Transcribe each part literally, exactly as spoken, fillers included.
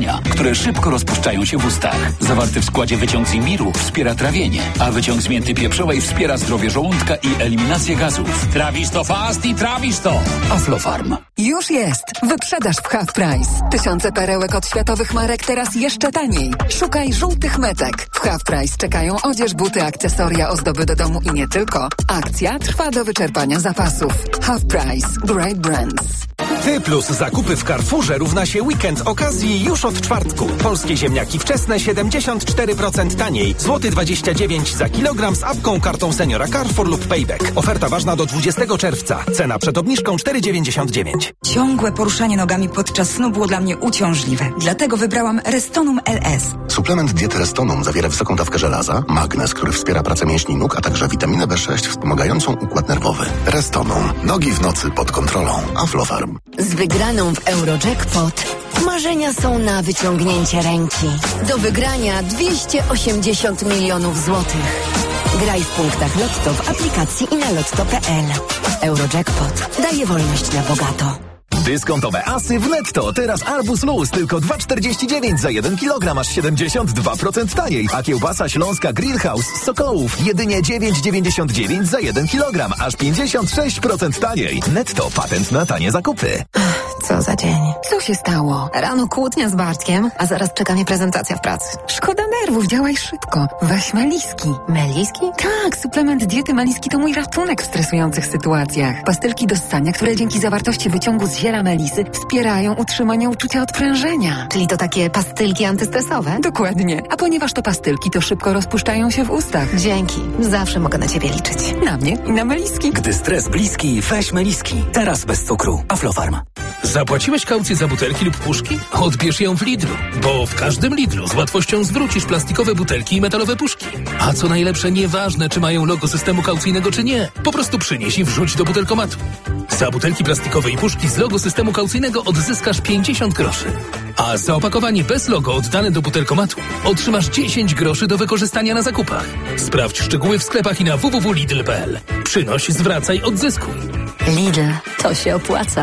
trawienia, które szybko rozpuszczają się w ustach. Zawarty w składzie wyciąg z imbiru wspiera trawienie, a wyciąg z mięty pieprzowej wspiera zdrowie żołądka i eliminację gazów. Trawisz to fast i trawisz to! Aflofarm. Już jest! Wyprzedaż w Half Price. Tysiące perełek od światowych marek teraz jeszcze taniej. Szukaj żółtych metek. W Half Price czekają odzież, buty, akcesoria, ozdoby do domu i nie tylko. Akcja trwa do wyczerpania zapasów. Half Price. Great Brands. Ty plus zakupy w Carrefourze równa się weekend okazji już od czwartku. Polskie ziemniaki wczesne siedemdziesiąt cztery procent taniej. Złoty dwadzieścia dziewięć za kilogram z apką, kartą seniora Carrefour lub Payback. Oferta ważna do dwudziestego czerwca. Cena przed obniżką cztery dziewięćdziesiąt dziewięć. Ciągłe poruszanie nogami podczas snu było dla mnie uciążliwe. Dlatego wybrałam Restonum L S. Suplement diety Restonum zawiera wysoką dawkę żelaza, magnez, który wspiera pracę mięśni nóg, a także witaminę B sześć wspomagającą układ nerwowy. Restonum. Nogi w nocy pod kontrolą. Aflofarm. Z wygraną w Eurojackpot marzenia są na wyciągnięcie ręki. Do wygrania dwieście osiemdziesiąt milionów złotych. Graj w punktach Lotto w aplikacji i na lotto kropka p l. Eurojackpot daje wolność na bogato. Dyskontowe asy w Netto. Teraz arbuz luz tylko dwa czterdzieści dziewięć za jeden kilogram, aż siedemdziesiąt dwa procent taniej. A kiełbasa śląska Grillhouse z Sokołów jedynie dziewięć dziewięćdziesiąt dziewięć za jeden kilogram, aż pięćdziesiąt sześć procent taniej. Netto, patent na tanie zakupy. Co za dzień. Co się stało? Rano kłótnia z Bartkiem, a zaraz czeka mnie prezentacja w pracy. Szkoda nerwów, działaj szybko. Weź Meliski. Meliski? Tak, suplement diety Meliski to mój ratunek w stresujących sytuacjach. Pastylki do ssania, które dzięki zawartości wyciągu z ziela melisy wspierają utrzymanie uczucia odprężenia. Czyli to takie pastylki antystresowe? Dokładnie. A ponieważ to pastylki, to szybko rozpuszczają się w ustach. Dzięki. Zawsze mogę na ciebie liczyć. Na mnie i na Meliski. Gdy stres bliski, weź Meliski. Teraz bez cukru. Aflofarm. Zapłaciłeś kaucję za butelki lub puszki? Odbierz ją w Lidlu, bo w każdym Lidlu z łatwością zwrócisz plastikowe butelki i metalowe puszki. A co najlepsze, nieważne, czy mają logo systemu kaucyjnego, czy nie. Po prostu przynieś i wrzuć do butelkomatu. Za butelki plastikowe i puszki z logo systemu kaucyjnego odzyskasz pięćdziesiąt groszy. A za opakowanie bez logo oddane do butelkomatu otrzymasz dziesięć groszy do wykorzystania na zakupach. Sprawdź szczegóły w sklepach i na w w w kropka lidl kropka p l. Przynoś, zwracaj, odzyskuj. Lidl, to się opłaca.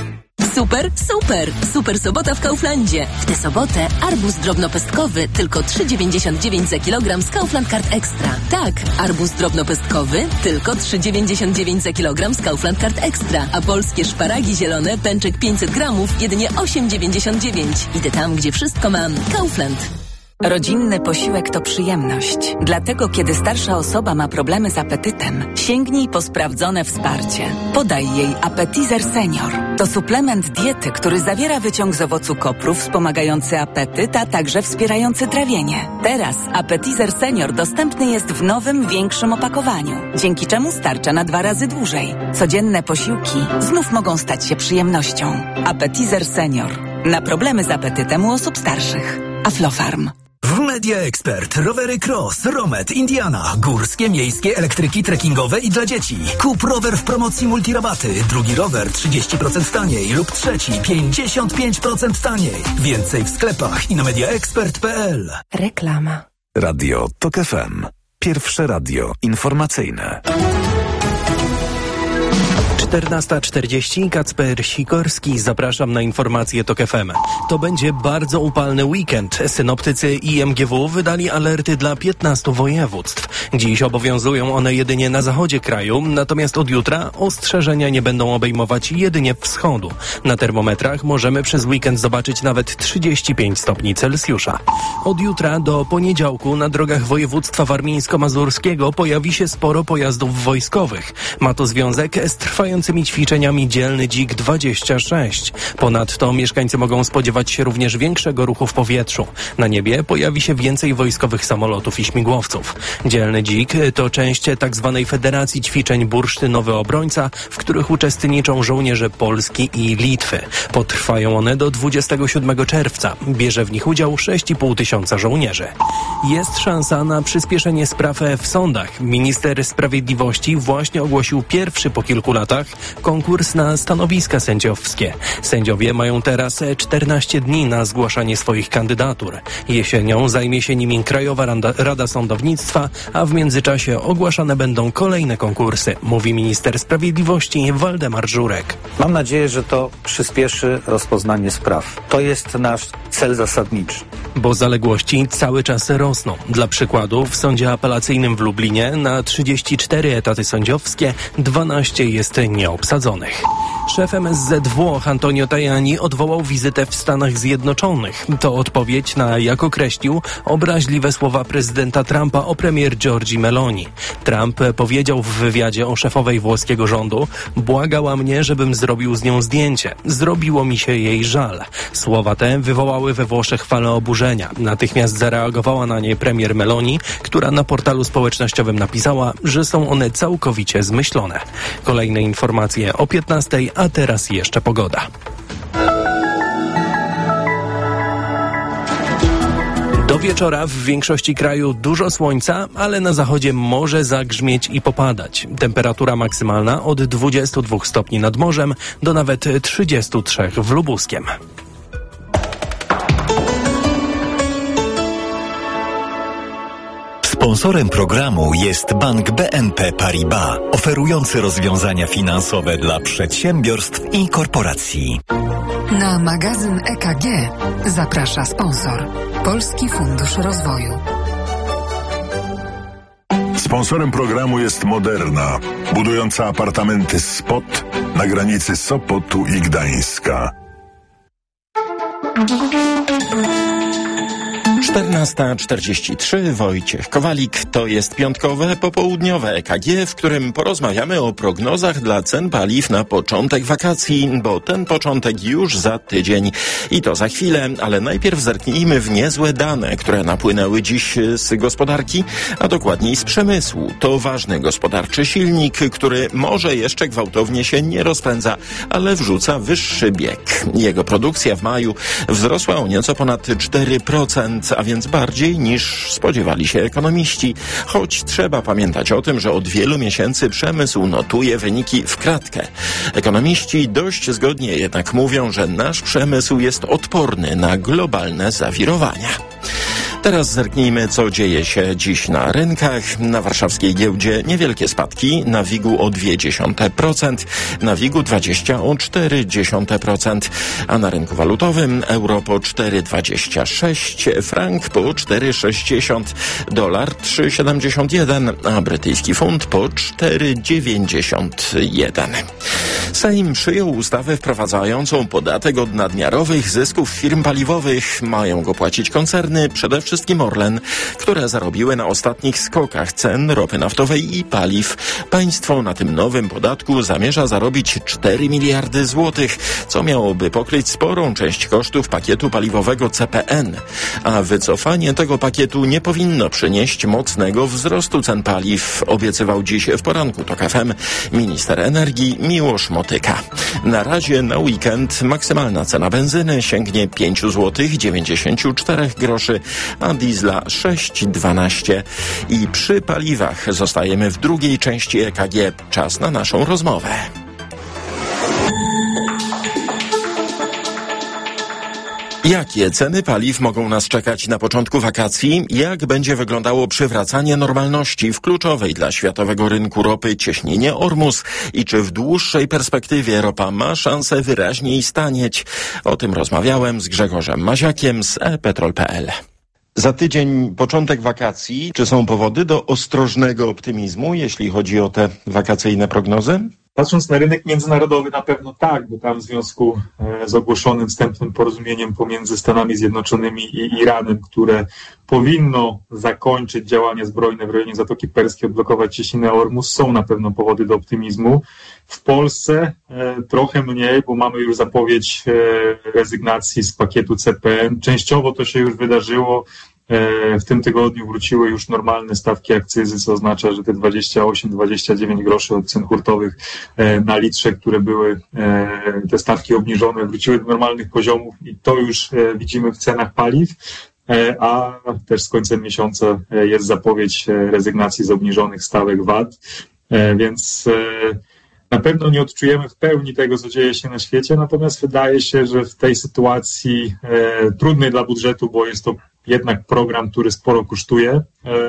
Super, super! Super sobota w Kauflandzie. W tę sobotę arbuz drobnopestkowy tylko trzy dziewięćdziesiąt dziewięć za kilogram z Kaufland Card Extra. Tak, arbuz drobnopestkowy tylko trzy dziewięćdziesiąt dziewięć za kilogram z Kaufland Card Extra. A polskie szparagi zielone, pęczek pięćset gramów, jedynie osiem dziewięćdziesiąt dziewięć. Idę tam, gdzie wszystko mam. Kaufland. Rodzinny posiłek to przyjemność. Dlatego, kiedy starsza osoba ma problemy z apetytem, sięgnij po sprawdzone wsparcie. Podaj jej Appetizer Senior. To suplement diety, który zawiera wyciąg z owocu kopru wspomagający apetyt, a także wspierający trawienie. Teraz Appetizer Senior dostępny jest w nowym, większym opakowaniu, dzięki czemu starcza na dwa razy dłużej. Codzienne posiłki znów mogą stać się przyjemnością. Appetizer Senior. Na problemy z apetytem u osób starszych. Aflofarm. W Media Expert rowery Cross, Romet, Indiana, górskie, miejskie, elektryki, trekkingowe i dla dzieci. Kup rower w promocji multirabaty, drugi rower trzydzieści procent taniej lub trzeci pięćdziesiąt pięć procent taniej. Więcej w sklepach i na mediaexpert kropka p l. Reklama. Radio Tok F M. Pierwsze radio informacyjne. czternasta czterdzieści, Kacper Sikorski, zapraszam na informacje Tok F M. To będzie bardzo upalny weekend. Synoptycy I M G W wydali alerty dla piętnastu województw. Dziś obowiązują one jedynie na zachodzie kraju, natomiast od jutra ostrzeżenia nie będą obejmować jedynie wschodu. Na termometrach możemy przez weekend zobaczyć nawet trzydzieści pięć stopni Celsjusza. Od jutra do poniedziałku na drogach województwa warmińsko-mazurskiego pojawi się sporo pojazdów wojskowych. Ma to związek z trwającymi ćwiczeniami Dzielny Dzik dwadzieścia sześć. Ponadto mieszkańcy mogą spodziewać się również większego ruchu w powietrzu. Na niebie pojawi się więcej wojskowych samolotów i śmigłowców. Dzielny Dzik to część tzw. Federacji Ćwiczeń Bursztynowy Obrońca, w których uczestniczą żołnierze Polski i Litwy. Potrwają one do dwudziestego siódmego czerwca. Bierze w nich udział sześć i pół tysiąca żołnierzy. Jest szansa na przyspieszenie spraw w sądach. Minister Sprawiedliwości właśnie ogłosił pierwszy po kilku latach sądach konkurs na stanowiska sędziowskie. Sędziowie mają teraz czternaście dni na zgłaszanie swoich kandydatur. Jesienią zajmie się nimi Krajowa Rada, Rada Sądownictwa, a w międzyczasie ogłaszane będą kolejne konkursy, mówi minister sprawiedliwości Waldemar Żurek. Mam nadzieję, że to przyspieszy rozpoznanie spraw. To jest nasz cel zasadniczy. Bo zaległości cały czas rosną. Dla przykładu w Sądzie Apelacyjnym w Lublinie na trzydzieści cztery etaty sędziowskie dwanaście jest nieobsadzonych. Szef M S Z Włoch Antonio Tajani odwołał wizytę w Stanach Zjednoczonych. To odpowiedź na, jak określił, obraźliwe słowa prezydenta Trumpa o premier Giorgii Meloni. Trump powiedział w wywiadzie o szefowej włoskiego rządu: błagała mnie, żebym zrobił z nią zdjęcie. Zrobiło mi się jej żal. Słowa te wywołały we Włoszech falę oburzenia. Natychmiast zareagowała na nie premier Meloni, która na portalu społecznościowym napisała, że są one całkowicie zmyślone. Kolejne informacje o piętnastej, a teraz jeszcze pogoda. Do wieczora w większości kraju dużo słońca, ale na zachodzie może zagrzmieć i popadać. Temperatura maksymalna od dwudziestu dwóch stopni nad morzem do nawet trzydziestu trzech w Lubuskiem. Sponsorem programu jest Bank B N P Paribas, oferujący rozwiązania finansowe dla przedsiębiorstw i korporacji. Na magazyn E K G zaprasza sponsor Polski Fundusz Rozwoju. Sponsorem programu jest Moderna, budująca apartamenty Spot na granicy Sopotu i Gdańska. czternasta czterdzieści trzy, Wojciech Kowalik. To jest piątkowe, popołudniowe E K G, w którym porozmawiamy o prognozach dla cen paliw na początek wakacji, bo ten początek już za tydzień. I to za chwilę, ale najpierw zerknijmy w niezłe dane, które napłynęły dziś z gospodarki, a dokładniej z przemysłu. To ważny gospodarczy silnik, który może jeszcze gwałtownie się nie rozpędza, ale wrzuca wyższy bieg. Jego produkcja w maju wzrosła o nieco ponad cztery procent, a więc bardziej niż spodziewali się ekonomiści. Choć trzeba pamiętać o tym, że od wielu miesięcy przemysł notuje wyniki w kratkę. Ekonomiści dość zgodnie jednak mówią, że nasz przemysł jest odporny na globalne zawirowania. Teraz zerknijmy, co dzieje się dziś na rynkach. Na warszawskiej giełdzie niewielkie spadki, na WIG-u o zero przecinek dwa procent, na WIG-u dwadzieścia o cztery przecinek procent, a na rynku walutowym euro po cztery dwadzieścia sześć, frank po cztery sześćdziesiąt, dolar trzy siedemdziesiąt jeden, a brytyjski funt po cztery dziewięćdziesiąt jeden. Sejm przyjął ustawę wprowadzającą podatek od nadmiarowych zysków firm paliwowych. Mają go płacić koncerny, przede wszystkim Orlen, które zarobiły na ostatnich skokach cen ropy naftowej i paliw. Państwo na tym nowym podatku zamierza zarobić cztery miliardy złotych, co miałoby pokryć sporą część kosztów pakietu paliwowego C P N. A wycofanie tego pakietu nie powinno przynieść mocnego wzrostu cen paliw, obiecywał dziś w poranku TOK F M minister energii Miłosz Motyka. Na razie na weekend maksymalna cena benzyny sięgnie pięć złotych dziewięćdziesiąt cztery groszy, a diesla sześć dwanaście. I przy paliwach zostajemy w drugiej części E K G. Czas na naszą rozmowę. Jakie ceny paliw mogą nas czekać na początku wakacji? Jak będzie wyglądało przywracanie normalności w kluczowej dla światowego rynku ropy cieśninie Ormus? I czy w dłuższej perspektywie ropa ma szansę wyraźniej stanieć? O tym rozmawiałem z Grzegorzem Maziakiem z e petrol kropka p l. Za tydzień początek wakacji. Czy są powody do ostrożnego optymizmu, jeśli chodzi o te wakacyjne prognozy? Patrząc na rynek międzynarodowy, na pewno tak, bo tam w związku z ogłoszonym wstępnym porozumieniem pomiędzy Stanami Zjednoczonymi i Iranem, które powinno zakończyć działania zbrojne w rejonie Zatoki Perskiej, odblokować cieśninę Ormus, są na pewno powody do optymizmu. W Polsce e, trochę mniej, bo mamy już zapowiedź e, rezygnacji z pakietu C P N. Częściowo to się już wydarzyło. W tym tygodniu wróciły już normalne stawki akcyzy, co oznacza, że te dwadzieścia osiem dwadzieścia dziewięć groszy od cen hurtowych na litrze, które były te stawki obniżone, wróciły do normalnych poziomów i to już widzimy w cenach paliw, a też z końcem miesiąca jest zapowiedź rezygnacji z obniżonych stawek V A T, więc Na pewno nie odczujemy w pełni tego, co dzieje się na świecie, natomiast wydaje się, że w tej sytuacji e, trudnej dla budżetu, bo jest to jednak program, który sporo kosztuje, e,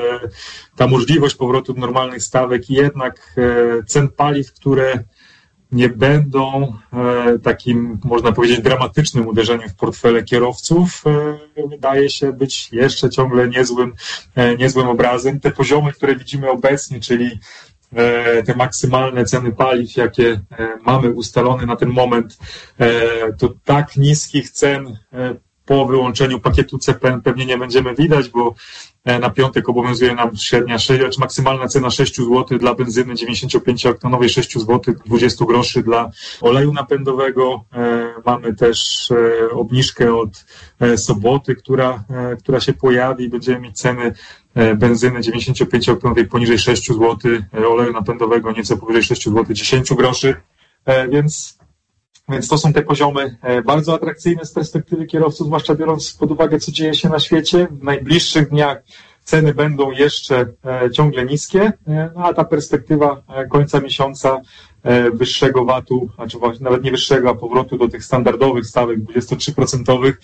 ta możliwość powrotu do normalnych stawek i jednak e, cen paliw, które nie będą e, takim, można powiedzieć, dramatycznym uderzeniem w portfele kierowców, e, wydaje się być jeszcze ciągle niezłym, e, niezłym obrazem. Te poziomy, które widzimy obecnie, czyli e, te maksymalne ceny paliw, jakie e, mamy ustalone na ten moment, e, to tak niskich cen e, po wyłączeniu pakietu C P N pewnie nie będziemy widać, bo na piątek obowiązuje nam średnia, czy maksymalna cena sześć złotych dla benzyny dziewięćdziesięciopięcioktonowej, sześć złotych dwadzieścia groszy dla oleju napędowego. Mamy też obniżkę od soboty, która, która się pojawi. Będziemy mieć ceny benzyny dziewięćdziesięciopięcioktonowej poniżej sześć złotych, oleju napędowego nieco powyżej sześć złotych dziesięć groszy, więc Więc to są te poziomy bardzo atrakcyjne z perspektywy kierowców, zwłaszcza biorąc pod uwagę, co dzieje się na świecie. W najbliższych dniach ceny będą jeszcze ciągle niskie, no a ta perspektywa końca miesiąca wyższego V A T-u, znaczy nawet nie wyższego, a powrotu do tych standardowych stawek dwudziestotrzyprocentowych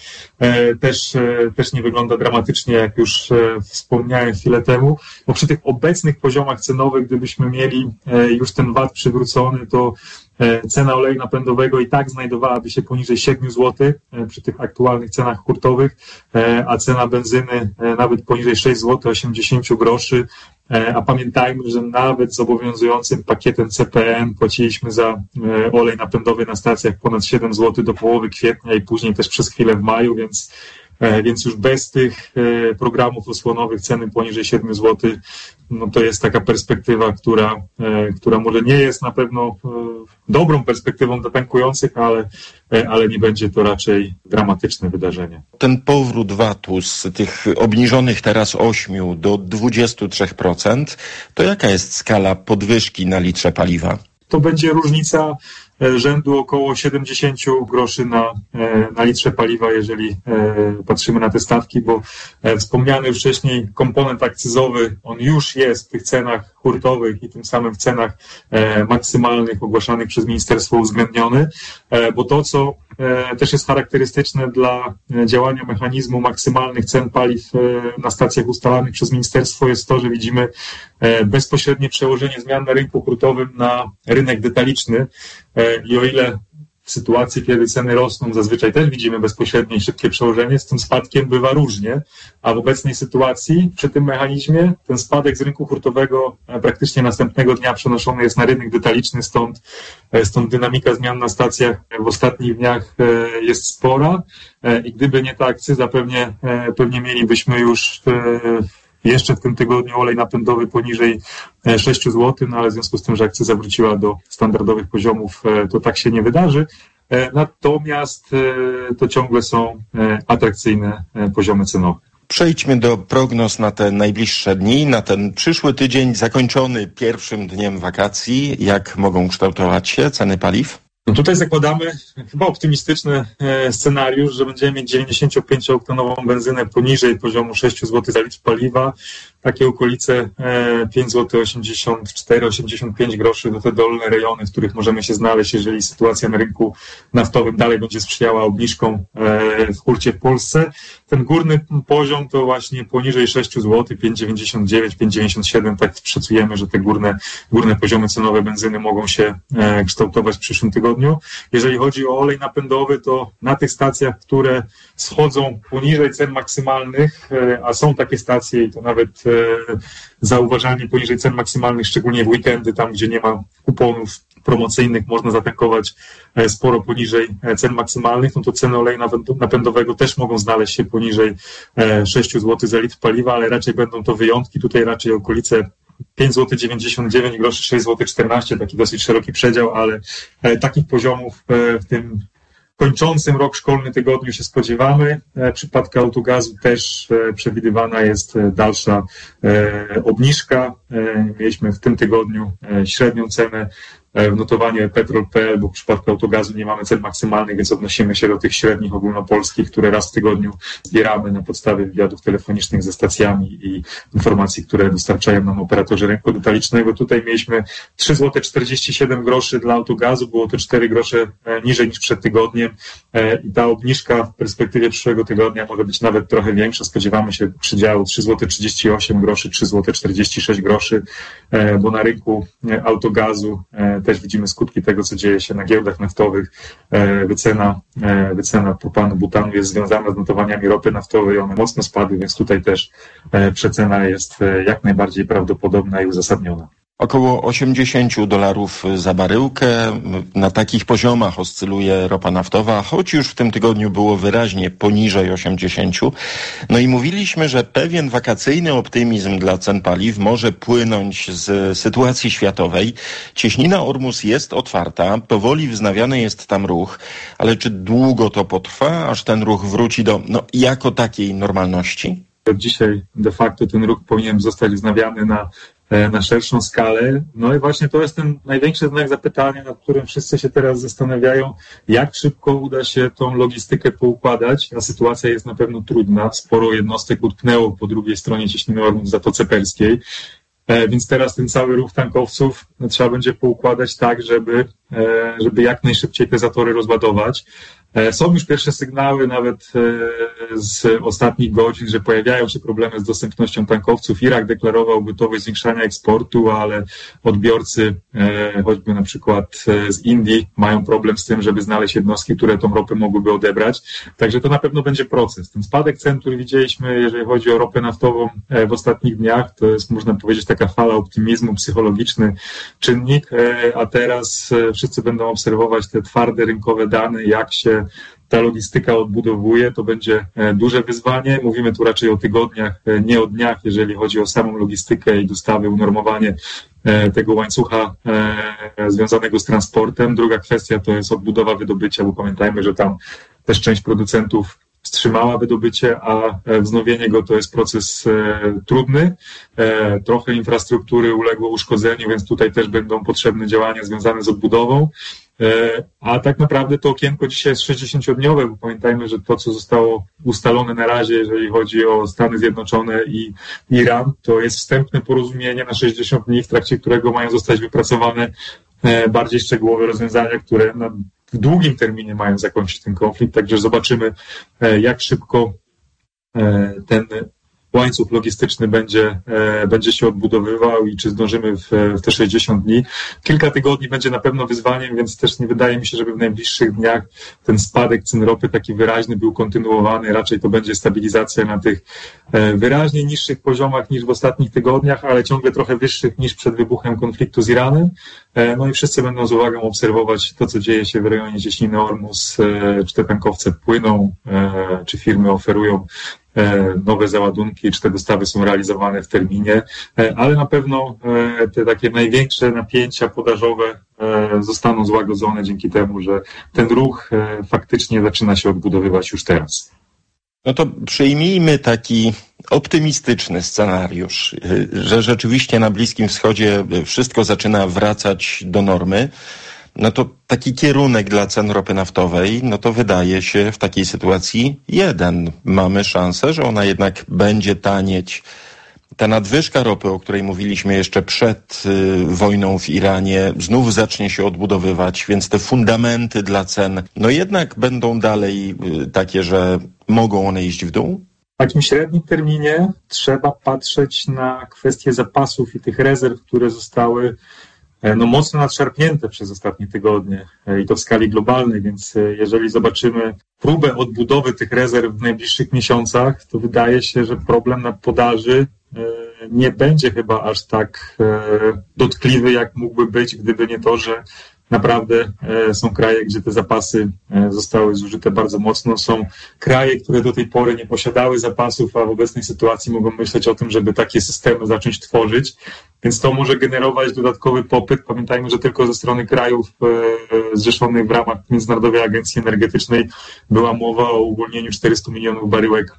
też, też nie wygląda dramatycznie, jak już wspomniałem chwilę temu, bo przy tych obecnych poziomach cenowych, gdybyśmy mieli już ten V A T przywrócony, to cena oleju napędowego i tak znajdowałaby się poniżej siedem złotych przy tych aktualnych cenach hurtowych, a cena benzyny nawet poniżej sześć złotych osiemdziesiąt groszy. A pamiętajmy, że nawet z obowiązującym pakietem C P N płaciliśmy za olej napędowy na stacjach ponad siedem złotych do połowy kwietnia i później też przez chwilę w maju, więc Więc już bez tych programów osłonowych ceny poniżej siedem złotych, no to jest taka perspektywa, która, która może nie jest na pewno dobrą perspektywą dla tankujących, ale, ale nie będzie to raczej dramatyczne wydarzenie. Ten powrót V A T-u z tych obniżonych teraz ośmiu do dwudziestu trzech procent, to jaka jest skala podwyżki na litrze paliwa? To będzie różnica rzędu około siedemdziesiąt groszy na, na litrze paliwa, jeżeli patrzymy na te stawki, bo wspomniany już wcześniej komponent akcyzowy, on już jest w tych cenach hurtowych i tym samym w cenach maksymalnych ogłaszanych przez ministerstwo uwzględniony, bo to, co też jest charakterystyczne dla działania mechanizmu maksymalnych cen paliw na stacjach ustalanych przez ministerstwo, jest to, że widzimy bezpośrednie przełożenie zmian na rynku hurtowym na rynek detaliczny. I o ile w sytuacji, kiedy ceny rosną, zazwyczaj też widzimy bezpośrednie i szybkie przełożenie, z tym spadkiem bywa różnie, a w obecnej sytuacji przy tym mechanizmie ten spadek z rynku hurtowego praktycznie następnego dnia przenoszony jest na rynek detaliczny, stąd, stąd dynamika zmian na stacjach w ostatnich dniach jest spora i gdyby nie ta akcyza, pewnie, pewnie mielibyśmy już jeszcze w tym tygodniu olej napędowy poniżej sześć złotych, no ale w związku z tym, że akcyza wróciła do standardowych poziomów, to tak się nie wydarzy. Natomiast to ciągle są atrakcyjne poziomy cenowe. Przejdźmy do prognoz na te najbliższe dni, na ten przyszły tydzień zakończony pierwszym dniem wakacji. Jak mogą kształtować się ceny paliw? No tutaj zakładamy chyba optymistyczny scenariusz, że będziemy mieć dziewięćdziesięciopięcioktonową benzynę poniżej poziomu sześć złotych za litr paliwa. Takie okolice pięć złotych osiemdziesiąt cztery osiemdziesiąt pięć groszy, to te dolne rejony, w których możemy się znaleźć, jeżeli sytuacja na rynku naftowym dalej będzie sprzyjała obniżkom w hurcie w Polsce. Ten górny poziom to właśnie poniżej sześć złotych, pięć dziewięćdziesiąt dziewięć, pięć dziewięćdziesiąt siedem, tak szacujemy, że te górne, górne poziomy cenowe benzyny mogą się kształtować w przyszłym tygodniu. Jeżeli chodzi o olej napędowy, to na tych stacjach, które schodzą poniżej cen maksymalnych, a są takie stacje i to nawet zauważalnie poniżej cen maksymalnych, szczególnie w weekendy, tam gdzie nie ma kuponów promocyjnych, można zatankować sporo poniżej cen maksymalnych, no to ceny oleju napędowego też mogą znaleźć się poniżej sześć złotych za litr paliwa, ale raczej będą to wyjątki, tutaj raczej okolice pięć złotych dziewięćdziesiąt dziewięć groszy, sześć złotych czternaście, taki dosyć szeroki przedział, ale takich poziomów w tym kończącym rok szkolny tygodniu się spodziewamy. W przypadku autogazu też przewidywana jest dalsza obniżka. Mieliśmy w tym tygodniu średnią cenę w notowaniu petrol kropka p l, bo w przypadku Autogazu nie mamy cen maksymalnych, więc odnosimy się do tych średnich ogólnopolskich, które raz w tygodniu zbieramy na podstawie wywiadów telefonicznych ze stacjami i informacji, które dostarczają nam operatorzy rynku detalicznego. Tutaj mieliśmy trzy złote czterdzieści siedem groszy dla Autogazu, było to cztery grosze niżej niż przed tygodniem i ta obniżka w perspektywie przyszłego tygodnia może być nawet trochę większa. Spodziewamy się przydziału trzy złote trzydzieści osiem groszy, trzy złote czterdzieści sześć groszy, bo na rynku Autogazu też widzimy skutki tego, co dzieje się na giełdach naftowych. Wycena, wycena propanu, butanu jest związana z notowaniami ropy naftowej, one mocno spadły, więc tutaj też przecena jest jak najbardziej prawdopodobna i uzasadniona. Około osiemdziesiąt dolarów za baryłkę. Na takich poziomach oscyluje ropa naftowa, choć już w tym tygodniu było wyraźnie poniżej osiemdziesięciu. No i mówiliśmy, że pewien wakacyjny optymizm dla cen paliw może płynąć z sytuacji światowej. Cieśnina Ormus jest otwarta, powoli wznawiany jest tam ruch, ale czy długo to potrwa, aż ten ruch wróci do, no, jako takiej normalności? Dzisiaj de facto ten ruch powinien zostać wznawiany na na szerszą skalę. No i właśnie to jest ten największy znak zapytania, nad którym wszyscy się teraz zastanawiają, jak szybko uda się tą logistykę poukładać. Ta sytuacja jest na pewno trudna. Sporo jednostek utknęło po drugiej stronie cieśniny Ormus w Zatoce Perskiej. Więc teraz ten cały ruch tankowców trzeba będzie poukładać tak, żeby, żeby jak najszybciej te zatory rozładować. Są już pierwsze sygnały nawet z ostatnich godzin, że pojawiają się problemy z dostępnością tankowców. Irak deklarował gotowość zwiększania eksportu, ale odbiorcy, choćby na przykład z Indii, mają problem z tym, żeby znaleźć jednostki, które tą ropę mogłyby odebrać. Także to na pewno będzie proces. Ten spadek cen, który widzieliśmy, jeżeli chodzi o ropę naftową w ostatnich dniach, to jest, można powiedzieć, taka fala optymizmu, psychologiczny czynnik, a teraz wszyscy będą obserwować te twarde rynkowe dane, jak się ta logistyka odbudowuje. To będzie duże wyzwanie. Mówimy tu raczej o tygodniach, nie o dniach, jeżeli chodzi o samą logistykę i dostawy, unormowanie tego łańcucha związanego z transportem. Druga kwestia to jest odbudowa wydobycia, bo pamiętajmy, że tam też część producentów wstrzymała wydobycie, a wznowienie go to jest proces e, trudny. E, trochę infrastruktury uległo uszkodzeniu, więc tutaj też będą potrzebne działania związane z odbudową. E, a tak naprawdę to okienko dzisiaj jest sześćdziesięciodniowe, bo pamiętajmy, że to, co zostało ustalone na razie, jeżeli chodzi o Stany Zjednoczone i Iran, to jest wstępne porozumienie na sześćdziesiąt dni, w trakcie którego mają zostać wypracowane e, bardziej szczegółowe rozwiązania, które na w długim terminie mają zakończyć ten konflikt, także zobaczymy, jak szybko ten łańcuch logistyczny będzie, będzie się odbudowywał i czy zdążymy w, w te sześćdziesiąt dni. Kilka tygodni będzie na pewno wyzwaniem, więc też nie wydaje mi się, żeby w najbliższych dniach ten spadek cen ropy taki wyraźny był kontynuowany. Raczej to będzie stabilizacja na tych wyraźnie niższych poziomach niż w ostatnich tygodniach, ale ciągle trochę wyższych niż przed wybuchem konfliktu z Iranem. No i wszyscy będą z uwagą obserwować to, co dzieje się w rejonie cieśniny Ormus, czy te tankowce płyną, czy firmy oferują nowe załadunki, czy te dostawy są realizowane w terminie, ale na pewno te takie największe napięcia podażowe zostaną złagodzone dzięki temu, że ten ruch faktycznie zaczyna się odbudowywać już teraz. No to przyjmijmy taki optymistyczny scenariusz, że rzeczywiście na Bliskim Wschodzie wszystko zaczyna wracać do normy. No to taki kierunek dla cen ropy naftowej, no to wydaje się w takiej sytuacji jeden. Mamy szansę, że ona jednak będzie tanieć. Ta nadwyżka ropy, o której mówiliśmy jeszcze przed y, wojną w Iranie, znów zacznie się odbudowywać, więc te fundamenty dla cen, no jednak będą dalej y, takie, że mogą one iść w dół? W takim średnim terminie trzeba patrzeć na kwestie zapasów i tych rezerw, które zostały no mocno nadszarpnięte przez ostatnie tygodnie i to w skali globalnej, więc jeżeli zobaczymy próbę odbudowy tych rezerw w najbliższych miesiącach, to wydaje się, że problem na podaży nie będzie chyba aż tak dotkliwy, jak mógłby być, gdyby nie to, że naprawdę są kraje, gdzie te zapasy zostały zużyte bardzo mocno. Są kraje, które do tej pory nie posiadały zapasów, a w obecnej sytuacji mogą myśleć o tym, żeby takie systemy zacząć tworzyć. Więc to może generować dodatkowy popyt. Pamiętajmy, że tylko ze strony krajów zrzeszonych w ramach Międzynarodowej Agencji Energetycznej była mowa o uwolnieniu czterystu milionów baryłek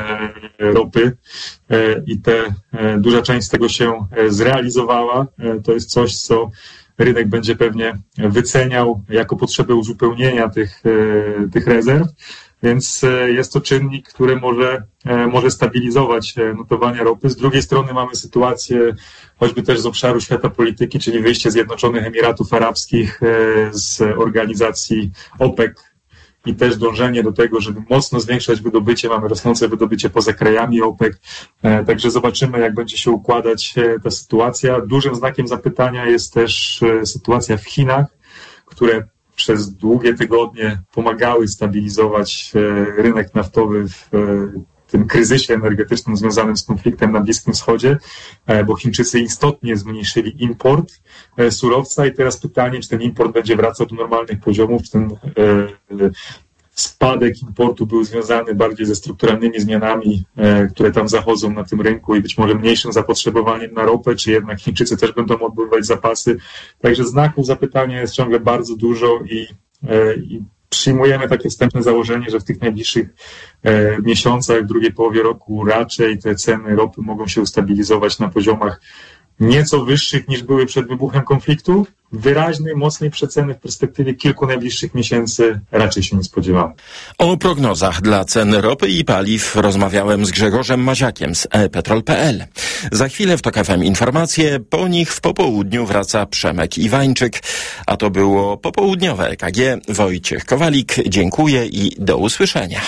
ropy i te, duża część z tego się zrealizowała. To jest coś, co rynek będzie pewnie wyceniał jako potrzebę uzupełnienia tych, tych rezerw. Więc jest to czynnik, który może, może stabilizować notowania ropy. Z drugiej strony mamy sytuację choćby też z obszaru świata polityki, czyli wyjście Zjednoczonych Emiratów Arabskich z organizacji OPEC i też dążenie do tego, żeby mocno zwiększać wydobycie. Mamy rosnące wydobycie poza krajami OPEC. Także zobaczymy, jak będzie się układać ta sytuacja. Dużym znakiem zapytania jest też sytuacja w Chinach, które przez długie tygodnie pomagały stabilizować rynek naftowy w tym kryzysie energetycznym związanym z konfliktem na Bliskim Wschodzie, bo Chińczycy istotnie zmniejszyli import surowca i teraz pytanie, czy ten import będzie wracał do normalnych poziomów, czy ten spadek importu był związany bardziej ze strukturalnymi zmianami, które tam zachodzą na tym rynku i być może mniejszym zapotrzebowaniem na ropę, czy jednak Chińczycy też będą odbywać zapasy. Także znaków zapytania jest ciągle bardzo dużo i, i przyjmujemy takie wstępne założenie, że w tych najbliższych e, miesiącach, w drugiej połowie roku raczej te ceny ropy mogą się ustabilizować na poziomach nieco wyższych niż były przed wybuchem konfliktu. Wyraźnej, mocnej przeceny w perspektywie kilku najbliższych miesięcy raczej się nie spodziewamy. O prognozach dla cen ropy i paliw rozmawiałem z Grzegorzem Maziakiem z e petrol kropka pe el. Za chwilę w TOK F M informacje, po nich w popołudniu wraca Przemek Iwańczyk, a to było popołudniowe E K G. Wojciech Kowalik, dziękuję i do usłyszenia.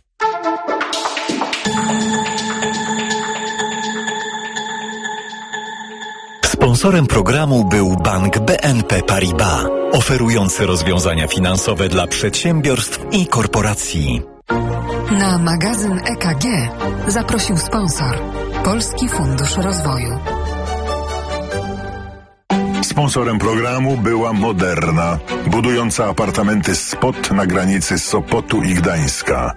Sponsorem programu był Bank B N P Paribas, oferujący rozwiązania finansowe dla przedsiębiorstw i korporacji. Na magazyn E K G zaprosił sponsor Polski Fundusz Rozwoju. Sponsorem programu była Moderna, budująca apartamenty Spot na granicy Sopotu i Gdańska.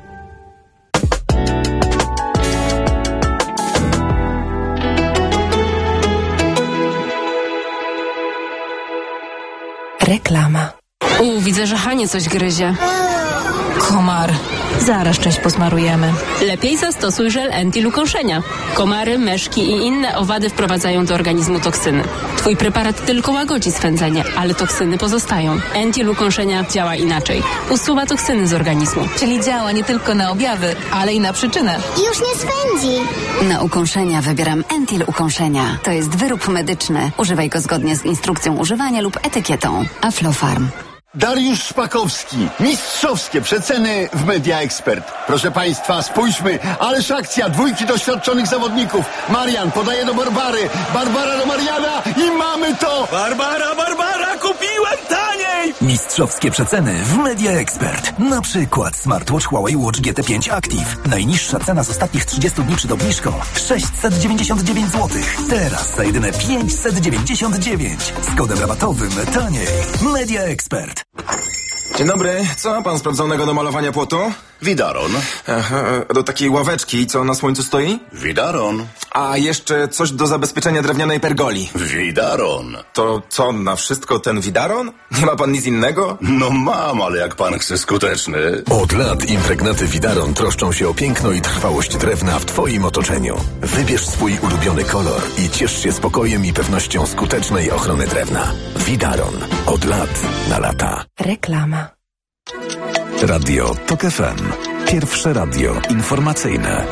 Reklama. U, widzę, że Hanie coś gryzie. Komar. Zaraz cześć posmarujemy. Lepiej zastosuj żel Entil ukąszenia. Komary, myszki i inne owady wprowadzają do organizmu toksyny. Twój preparat tylko łagodzi swędzenie, ale toksyny pozostają. Entil ukąszenia działa inaczej. Usuwa toksyny z organizmu. Czyli działa nie tylko na objawy, ale i na przyczynę. Już nie swędzi. Na ukąszenia wybieram Entil ukąszenia. To jest wyrób medyczny. Używaj go zgodnie z instrukcją używania lub etykietą. Aflofarm. Dariusz Szpakowski. Mistrzowskie przeceny w Media Expert. Proszę Państwa, spójrzmy. Ależ akcja dwójki doświadczonych zawodników. Marian podaje do Barbary. Barbara do Mariana i mamy to! Barbara, Barbara, kupiłem taniej! Mistrzowskie przeceny w Media Expert. Na przykład smartwatch Huawei Watch G T pięć Active. Najniższa cena z ostatnich trzydziestu dni przed obniżką. sześćset dziewięćdziesiąt dziewięć złotych. Teraz za jedyne pięćset dziewięćdziesiąt dziewięć. Z kodem rabatowym taniej. Media Expert. Dzień dobry, co ma pan sprawdzonego do malowania płotu? Widaron. Aha, do takiej ławeczki, co na słońcu stoi? Widaron. A jeszcze coś do zabezpieczenia drewnianej pergoli. Widaron. To co, na wszystko ten widaron? Nie ma pan nic innego? No mam, ale jak pan chce skuteczny. Od lat impregnaty Widaron troszczą się o piękno i trwałość drewna w twoim otoczeniu. Wybierz swój ulubiony kolor i ciesz się spokojem i pewnością skutecznej ochrony drewna. Widaron. Od lat na lata. Reklama. Radio TOK F M. Pierwsze radio informacyjne.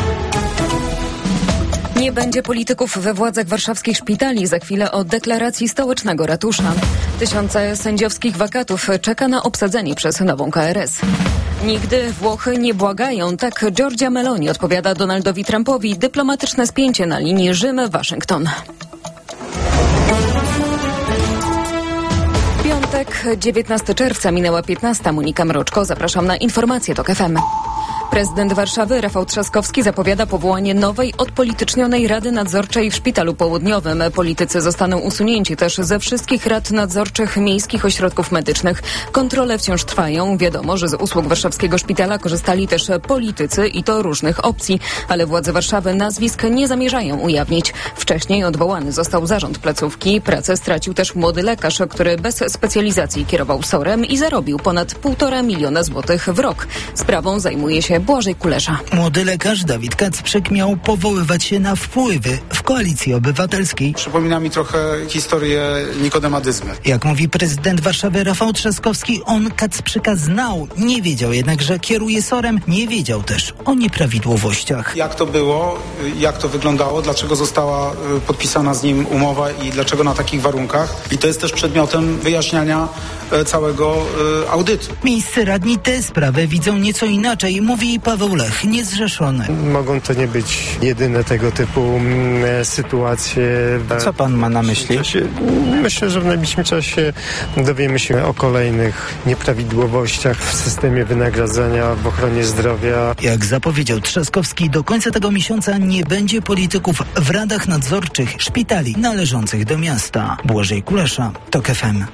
Nie będzie polityków we władzach warszawskich szpitali. Za chwilę o deklaracji stołecznego ratusza. Tysiące sędziowskich wakatów czeka na obsadzenie przez nową K R S. Nigdy Włochy nie błagają. Tak Giorgia Meloni odpowiada Donaldowi Trumpowi. Dyplomatyczne spięcie na linii Rzym-Waszyngton. Piątek, dziewiętnastego czerwca, minęła piętnasta. Monika Mroczko, zapraszam na informacje TOK F M. Prezydent Warszawy Rafał Trzaskowski zapowiada powołanie nowej, odpolitycznionej Rady Nadzorczej w Szpitalu Południowym. Politycy zostaną usunięci też ze wszystkich rad nadzorczych miejskich ośrodków medycznych. Kontrole wciąż trwają. Wiadomo, że z usług warszawskiego szpitala korzystali też politycy i to różnych opcji, ale władze Warszawy nazwisk nie zamierzają ujawnić. Wcześniej odwołany został zarząd placówki. Pracę stracił też młody lekarz, który bez specjalizacji kierował S O R-em i zarobił ponad półtora miliona złotych w rok. Sprawą zajmuje się Trójmieście. Błażej Kulesza. Młody lekarz Dawid Kacprzyk miał powoływać się na wpływy w Koalicji Obywatelskiej. Przypomina mi trochę historię Nikodema Dyzmy. Jak mówi prezydent Warszawy Rafał Trzaskowski, on Kacprzyka znał, nie wiedział jednak, że kieruje SOR-em, nie wiedział też o nieprawidłowościach. Jak to było, jak to wyglądało, dlaczego została podpisana z nim umowa i dlaczego na takich warunkach. I to jest też przedmiotem wyjaśniania całego y, audytu. Miejsce radni tę sprawę widzą nieco inaczej, mówi Paweł Lech, niezrzeszony. Mogą to nie być jedyne tego typu mm, sytuacje. Co pan ma na myśli? Myślę, że w najbliższym czasie dowiemy się o kolejnych nieprawidłowościach w systemie wynagradzania w ochronie zdrowia. Jak zapowiedział Trzaskowski, do końca tego miesiąca nie będzie polityków w radach nadzorczych szpitali należących do miasta. Błażej Kulesza, TOK F M.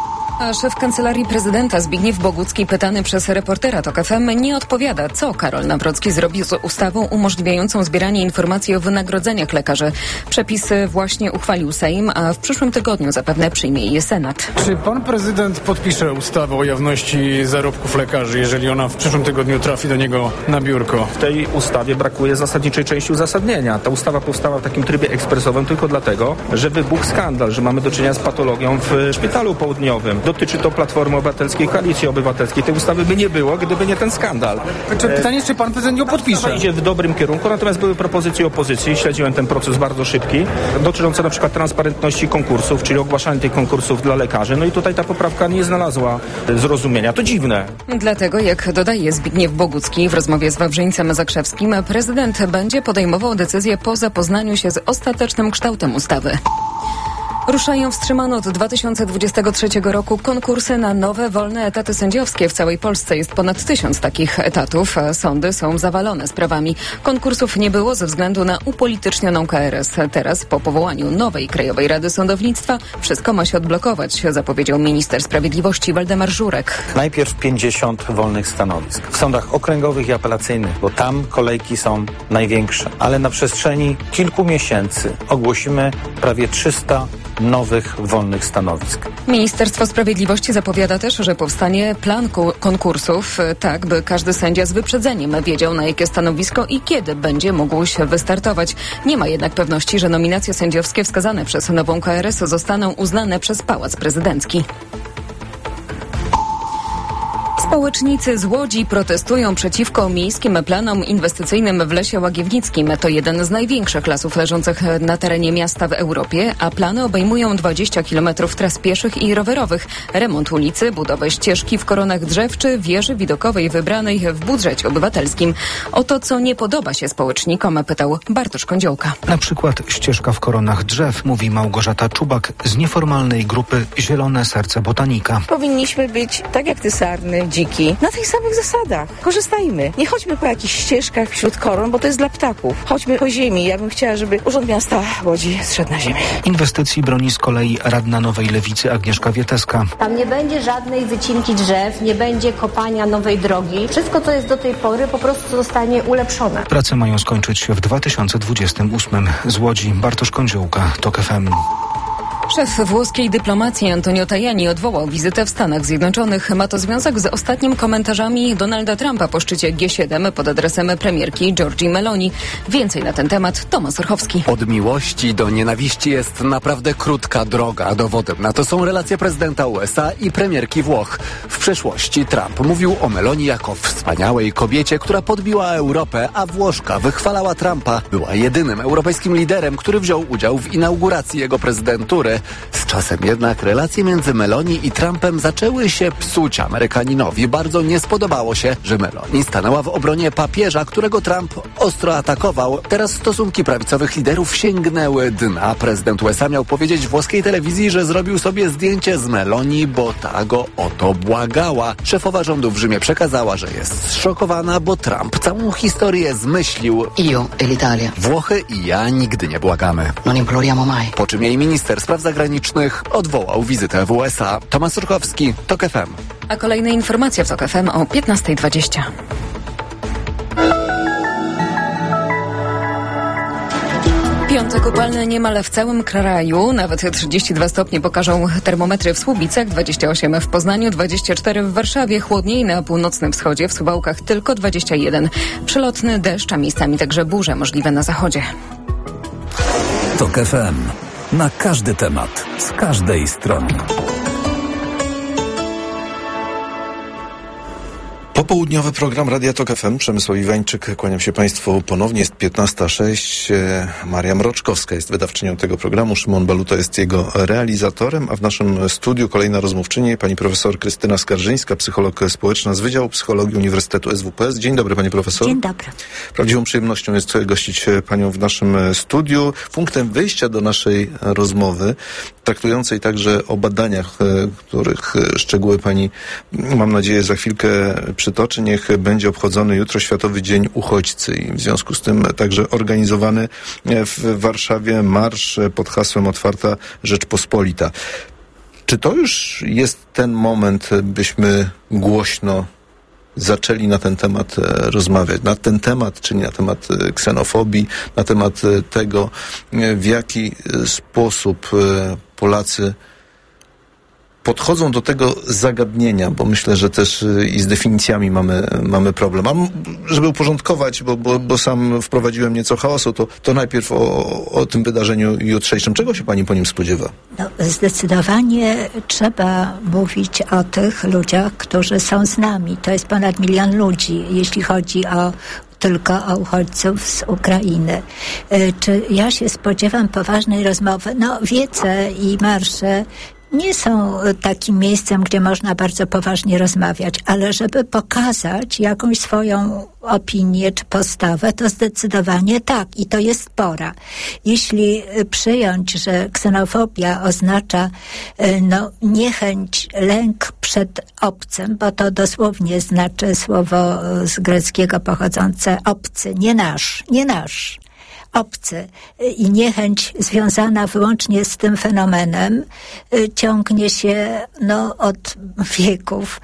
A szef Kancelarii Prezydenta Zbigniew Bogucki, pytany przez reportera TOK F M, nie odpowiada, co Karol Nawrocki zrobił z ustawą umożliwiającą zbieranie informacji o wynagrodzeniach lekarzy. Przepisy właśnie uchwalił Sejm, a w przyszłym tygodniu zapewne przyjmie je Senat. Czy pan prezydent podpisze ustawę o jawności zarobków lekarzy, jeżeli ona w przyszłym tygodniu trafi do niego na biurko? W tej ustawie brakuje zasadniczej części uzasadnienia. Ta ustawa powstała w takim trybie ekspresowym tylko dlatego, że wybuchł skandal, że mamy do czynienia z patologią w Szpitalu Południowym. Dotyczy to Platformy Obywatelskiej, Koalicji Obywatelskiej. Tej ustawy by nie było, gdyby nie ten skandal. Czy pytanie, czy pan prezydent ją podpisze? Idzie w dobrym kierunku, natomiast były propozycje opozycji. Śledziłem ten proces bardzo szybki, dotyczące na przykład transparentności konkursów, czyli ogłaszania tych konkursów dla lekarzy. No i tutaj ta poprawka nie znalazła zrozumienia. To dziwne. Dlatego, jak dodaje Zbigniew Bogucki w rozmowie z Wawrzyńcem Zakrzewskim, prezydent będzie podejmował decyzję po zapoznaniu się z ostatecznym kształtem ustawy. Ruszają wstrzymane od dwa tysiące dwudziestego trzeciego roku konkursy na nowe, wolne etaty sędziowskie. W całej Polsce jest ponad tysiąc takich etatów. Sądy są zawalone sprawami. Konkursów nie było ze względu na upolitycznioną K R S. Teraz, po powołaniu nowej Krajowej Rady Sądownictwa, wszystko ma się odblokować, zapowiedział minister sprawiedliwości Waldemar Żurek. Najpierw pięćdziesiąt wolnych stanowisk w sądach okręgowych i apelacyjnych, bo tam kolejki są największe. Ale na przestrzeni kilku miesięcy ogłosimy prawie trzysta nowych wolnych stanowisk. Ministerstwo Sprawiedliwości zapowiada też, że powstanie plan konkursów, tak by każdy sędzia z wyprzedzeniem wiedział, na jakie stanowisko i kiedy będzie mógł się wystartować. Nie ma jednak pewności, że nominacje sędziowskie wskazane przez nową K R S zostaną uznane przez Pałac Prezydencki. Społecznicy z Łodzi protestują przeciwko miejskim planom inwestycyjnym w Lesie Łagiewnickim. To jeden z największych lasów leżących na terenie miasta w Europie, a plany obejmują dwadzieścia kilometrów tras pieszych i rowerowych, remont ulicy, budowę ścieżki w koronach drzew czy wieży widokowej wybranej w budżecie obywatelskim. O to, co nie podoba się społecznikom, pytał Bartosz Kądziołka. Na przykład ścieżka w koronach drzew, mówi Małgorzata Czubak z nieformalnej grupy Zielone Serce Botanika. Powinniśmy być tak jak te sarny, dziki, na tych samych zasadach. Korzystajmy. Nie chodźmy po jakichś ścieżkach wśród koron, bo to jest dla ptaków. Chodźmy po ziemi. Ja bym chciała, żeby Urząd Miasta Łodzi zszedł na ziemię. Inwestycji broni z kolei radna Nowej Lewicy Agnieszka Wieteska. Tam nie będzie żadnej wycinki drzew, nie będzie kopania nowej drogi. Wszystko, co jest do tej pory, po prostu zostanie ulepszone. Prace mają skończyć się w dwa tysiące dwudziestym ósmym. Z Łodzi Bartosz Kądziołka, TOK F M. Szef włoskiej dyplomacji Antonio Tajani odwołał wizytę w Stanach Zjednoczonych. Ma to związek z ostatnim komentarzami Donalda Trumpa po szczycie G siedem pod adresem premierki Giorgii Meloni. Więcej na ten temat Tomasz Orchowski. Od miłości do nienawiści jest naprawdę krótka droga. Dowodem na to są relacje prezydenta U S A i premierki Włoch. W przeszłości Trump mówił o Meloni jako wspaniałej kobiecie, która podbiła Europę, a Włoszka wychwalała Trumpa. Była jedynym europejskim liderem, który wziął udział w inauguracji jego prezydentury. Z czasem jednak relacje między Meloni i Trumpem zaczęły się psuć. Amerykaninowi bardzo nie spodobało się, że Meloni stanęła w obronie papieża, którego Trump ostro atakował. Teraz stosunki prawicowych liderów sięgnęły dna. Prezydent U S A miał powiedzieć włoskiej telewizji, że zrobił sobie zdjęcie z Meloni, bo ta go o to błagała. Szefowa rządu w Rzymie przekazała, że jest zszokowana, bo Trump całą historię zmyślił. Io e l'Italia. Włochy i ja nigdy nie błagamy. Non imploriamo mai. Po czym jej minister spraw zagranicznych odwołał wizytę w U S A. Tomasz Urchowski, TOK F M. A kolejne informacje w TOK F M o piętnasta dwadzieścia. Piątek upalny niemal w całym kraju, nawet trzydzieści dwa stopnie pokażą termometry w Słubicach, dwadzieścia osiem w Poznaniu, dwadzieścia cztery w Warszawie, chłodniej na północnym wschodzie, w Suwałkach tylko dwadzieścia jeden. Przelotny deszcz, a miejscami także burze możliwe na zachodzie. TOK F M. Na każdy temat, z każdej strony. Popołudniowy program Radia TOK F M. Przemysław Iwańczyk, kłaniam się Państwu ponownie. Jest piętnasta sześć. Maria Mroczkowska jest wydawczynią tego programu. Szymon Baluta jest jego realizatorem, a w naszym studiu kolejna rozmówczyni, pani profesor Krystyna Skarżyńska, psycholog społeczna z Wydziału Psychologii Uniwersytetu S W P S. Dzień dobry, pani profesor. Dzień dobry. Prawdziwą przyjemnością jest gościć panią w naszym studiu. Punktem wyjścia do naszej rozmowy, traktującej także o badaniach, których szczegóły pani, mam nadzieję, za chwilkę przytoczy. Niech będzie obchodzony jutro Światowy Dzień Uchodźcy i w związku z tym także organizowany w Warszawie marsz pod hasłem Otwarta Rzeczpospolita. Czy to już jest ten moment, byśmy głośno zaczęli na ten temat rozmawiać? Na ten temat, czyli na temat ksenofobii, na temat tego, w jaki sposób Polacy podchodzą do tego zagadnienia, bo myślę, że też i z definicjami mamy, mamy problem. A żeby uporządkować, bo, bo, bo sam wprowadziłem nieco chaosu, to, to najpierw o, o tym wydarzeniu jutrzejszym. Czego się pani po nim spodziewa? No, zdecydowanie trzeba mówić o tych ludziach, którzy są z nami. To jest ponad milion ludzi, jeśli chodzi o tylko o uchodźców z Ukrainy. Czy ja się spodziewam poważnej rozmowy? No, wiece i marsze nie są takim miejscem, gdzie można bardzo poważnie rozmawiać, ale żeby pokazać jakąś swoją opinię czy postawę, to zdecydowanie tak i to jest pora. Jeśli przyjąć, że ksenofobia oznacza no, niechęć, lęk przed obcym, bo to dosłownie znaczy słowo z greckiego pochodzące obcy, nie nasz, nie nasz. Obcy i niechęć związana wyłącznie z tym fenomenem ciągnie się no, od wieków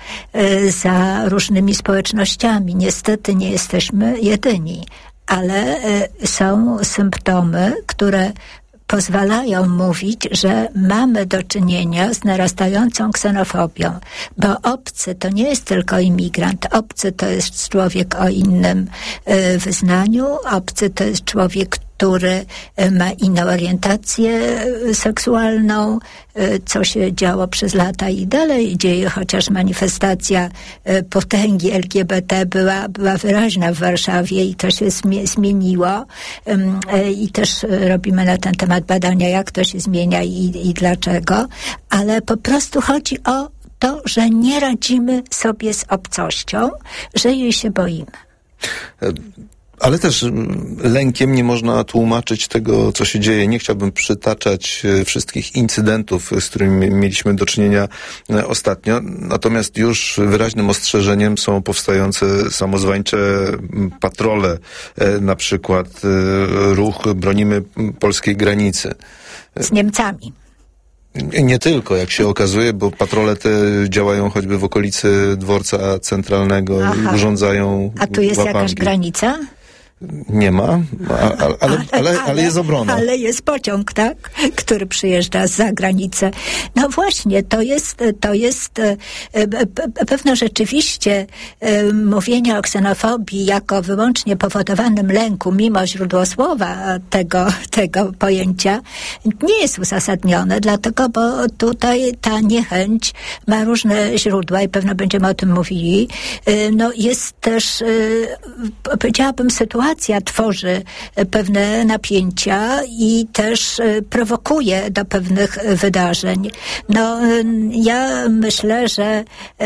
za różnymi społecznościami. Niestety nie jesteśmy jedyni, ale są symptomy, które pozwalają mówić, że mamy do czynienia z narastającą ksenofobią, bo obcy to nie jest tylko imigrant, obcy to jest człowiek o innym y, wyznaniu, obcy to jest człowiek, który ma inną orientację seksualną, co się działo przez lata i dalej dzieje, chociaż manifestacja potęgi L G B T była, była wyraźna w Warszawie i to się zmieniło i też robimy na ten temat badania, jak to się zmienia i, i dlaczego, ale po prostu chodzi o to, że nie radzimy sobie z obcością, że jej się boimy. Ale też lękiem nie można tłumaczyć tego, co się dzieje. Nie chciałbym przytaczać wszystkich incydentów, z którymi mieliśmy do czynienia ostatnio. Natomiast już wyraźnym ostrzeżeniem są powstające samozwańcze patrole. Na przykład ruch Bronimy Polskiej Granicy. Z Niemcami. Nie tylko, jak się okazuje, bo patrole te działają choćby w okolicy dworca centralnego. Aha. I urządzają A tu jest łapanki. Jakaś granica? Nie ma, a, a, ale, ale, ale jest obrona. Ale jest pociąg, tak? Który przyjeżdża za granicę. No właśnie, to jest, to jest e, e, pewno rzeczywiście e, mówienie o ksenofobii jako wyłącznie powodowanym lęku, mimo źródłosłowa tego, tego pojęcia, nie jest uzasadnione, dlatego, bo tutaj ta niechęć ma różne źródła i pewno będziemy o tym mówili. E, no jest też, e, powiedziałabym, sytuacja, tworzy pewne napięcia i też prowokuje do pewnych wydarzeń. No, ja myślę, że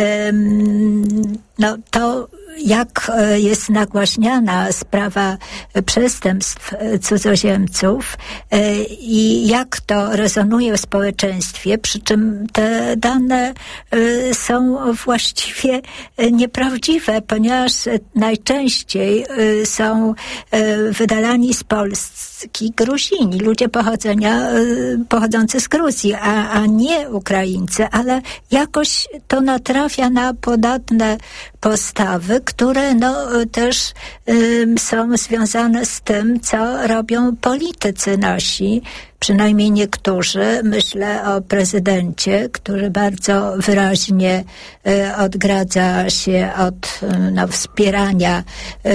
no, to jak jest nagłaśniana sprawa przestępstw cudzoziemców i jak to rezonuje w społeczeństwie, przy czym te dane są właściwie nieprawdziwe, ponieważ najczęściej są wydalani z Polski polski Gruzini, ludzie pochodzenia, pochodzący z Gruzji, a, a nie Ukraińcy, ale jakoś to natrafia na podatne postawy, które no, też y, są związane z tym, co robią politycy nasi, przynajmniej niektórzy. Myślę o prezydencie, który bardzo wyraźnie y, odgradza się od y, no, wspierania y,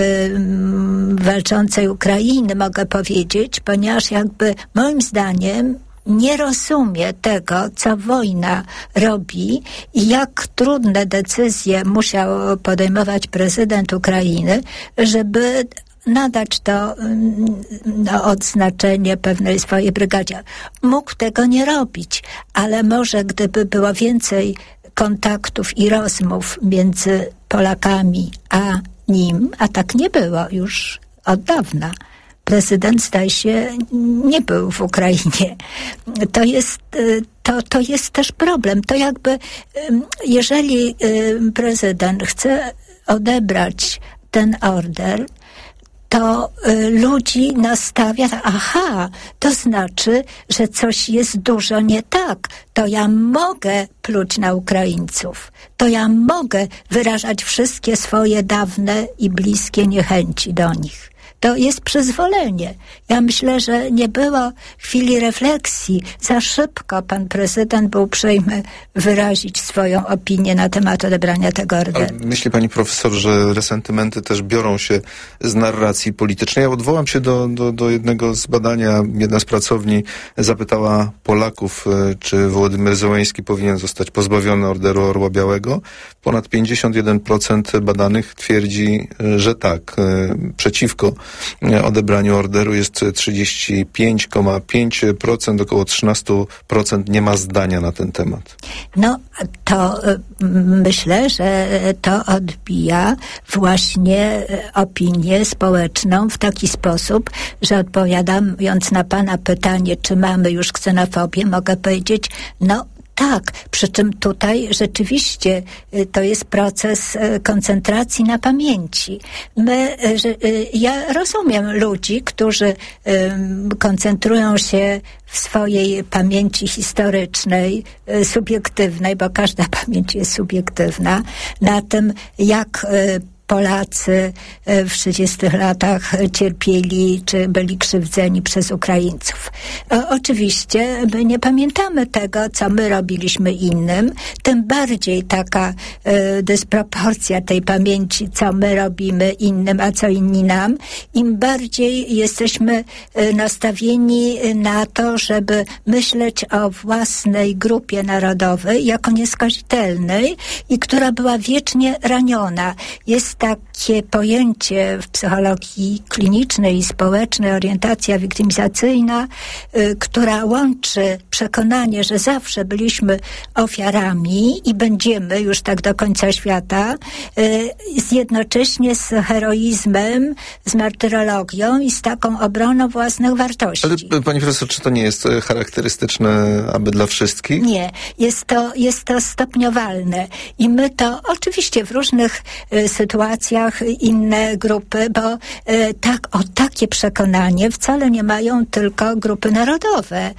walczącej Ukrainy, mogę powiedzieć, ponieważ jakby moim zdaniem nie rozumie tego, co wojna robi i jak trudne decyzje musiał podejmować prezydent Ukrainy, żeby nadać to no, odznaczenie pewnej swojej brygadzie. Mógł tego nie robić, ale może gdyby było więcej kontaktów i rozmów między Polakami a nim, a tak nie było już od dawna. Prezydent, zdaje się, nie był w Ukrainie. To jest, to, to jest też problem. To jakby, jeżeli prezydent chce odebrać ten order, to ludzi nastawia, aha, to znaczy, że coś jest dużo nie tak. To ja mogę pluć na Ukraińców. To ja mogę wyrażać wszystkie swoje dawne i bliskie niechęci do nich. To jest przyzwolenie. Ja myślę, że nie było chwili refleksji. Za szybko pan prezydent był uprzejmy wyrazić swoją opinię na temat odebrania tego orderu. Ale myśli pani profesor, że resentymenty też biorą się z narracji politycznej? Ja odwołam się do, do, do jednego z badania. Jedna z pracowni zapytała Polaków, czy Wołodymyr Zełenski powinien zostać pozbawiony Orderu Orła Białego. Ponad pięćdziesiąt jeden procent badanych twierdzi, że tak. Przeciwko odebraniu orderu jest trzydzieści pięć przecinek pięć procent, około trzynaście procent nie ma zdania na ten temat. No to myślę, że to odbija właśnie opinię społeczną w taki sposób, że odpowiadając na pana pytanie, czy mamy już ksenofobię, mogę powiedzieć, no tak, przy czym tutaj rzeczywiście to jest proces koncentracji na pamięci. My, ja rozumiem ludzi, którzy koncentrują się w swojej pamięci historycznej, subiektywnej, bo każda pamięć jest subiektywna, na tym, jak Polacy w trzydziestych latach cierpieli, czy byli krzywdzeni przez Ukraińców. O, oczywiście my nie pamiętamy tego, co my robiliśmy innym, tym bardziej taka e, dysproporcja tej pamięci, co my robimy innym, a co inni nam, im bardziej jesteśmy e, nastawieni na to, żeby myśleć o własnej grupie narodowej jako nieskazitelnej i która była wiecznie raniona. Jest takie pojęcie w psychologii klinicznej i społecznej, orientacja wiktymizacyjna, y, która łączy przekonanie, że zawsze byliśmy ofiarami i będziemy już tak do końca świata, y, z jednocześnie z heroizmem, z martyrologią i z taką obroną własnych wartości. Ale pani profesor, czy to nie jest charakterystyczne aby dla wszystkich? Nie. Jest to, jest to stopniowalne. I my to oczywiście w różnych y, sytuacjach inne grupy, bo y, tak, o takie przekonanie wcale nie mają tylko grupy narodowe.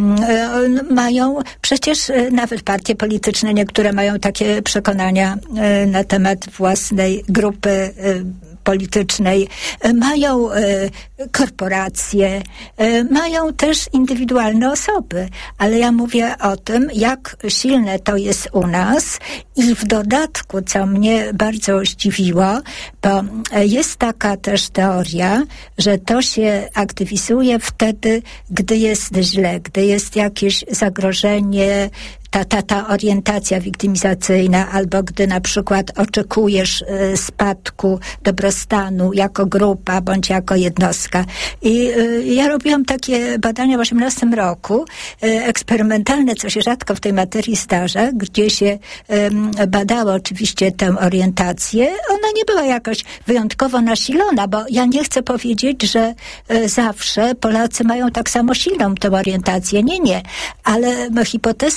Y, mają przecież y, nawet partie polityczne, niektóre mają takie przekonania y, na temat własnej grupy y, politycznej, mają y, korporacje, y, mają też indywidualne osoby, ale ja mówię o tym, jak silne to jest u nas i w dodatku, co mnie bardzo zdziwiło, bo jest taka też teoria, że to się aktywizuje wtedy, gdy jest źle, gdy jest jakieś zagrożenie, ta, ta, ta orientacja wiktymizacyjna, albo gdy na przykład oczekujesz y, spadku dobrostanu jako grupa, bądź jako jednostka. I y, ja robiłam takie badania w osiemnastym roku, y, eksperymentalne, co się rzadko w tej materii zdarza, gdzie się y, badało oczywiście tę orientację. Ona nie była jakoś wyjątkowo nasilona, bo ja nie chcę powiedzieć, że y, zawsze Polacy mają tak samo silną tę orientację. Nie, nie. Ale hipoteza nasza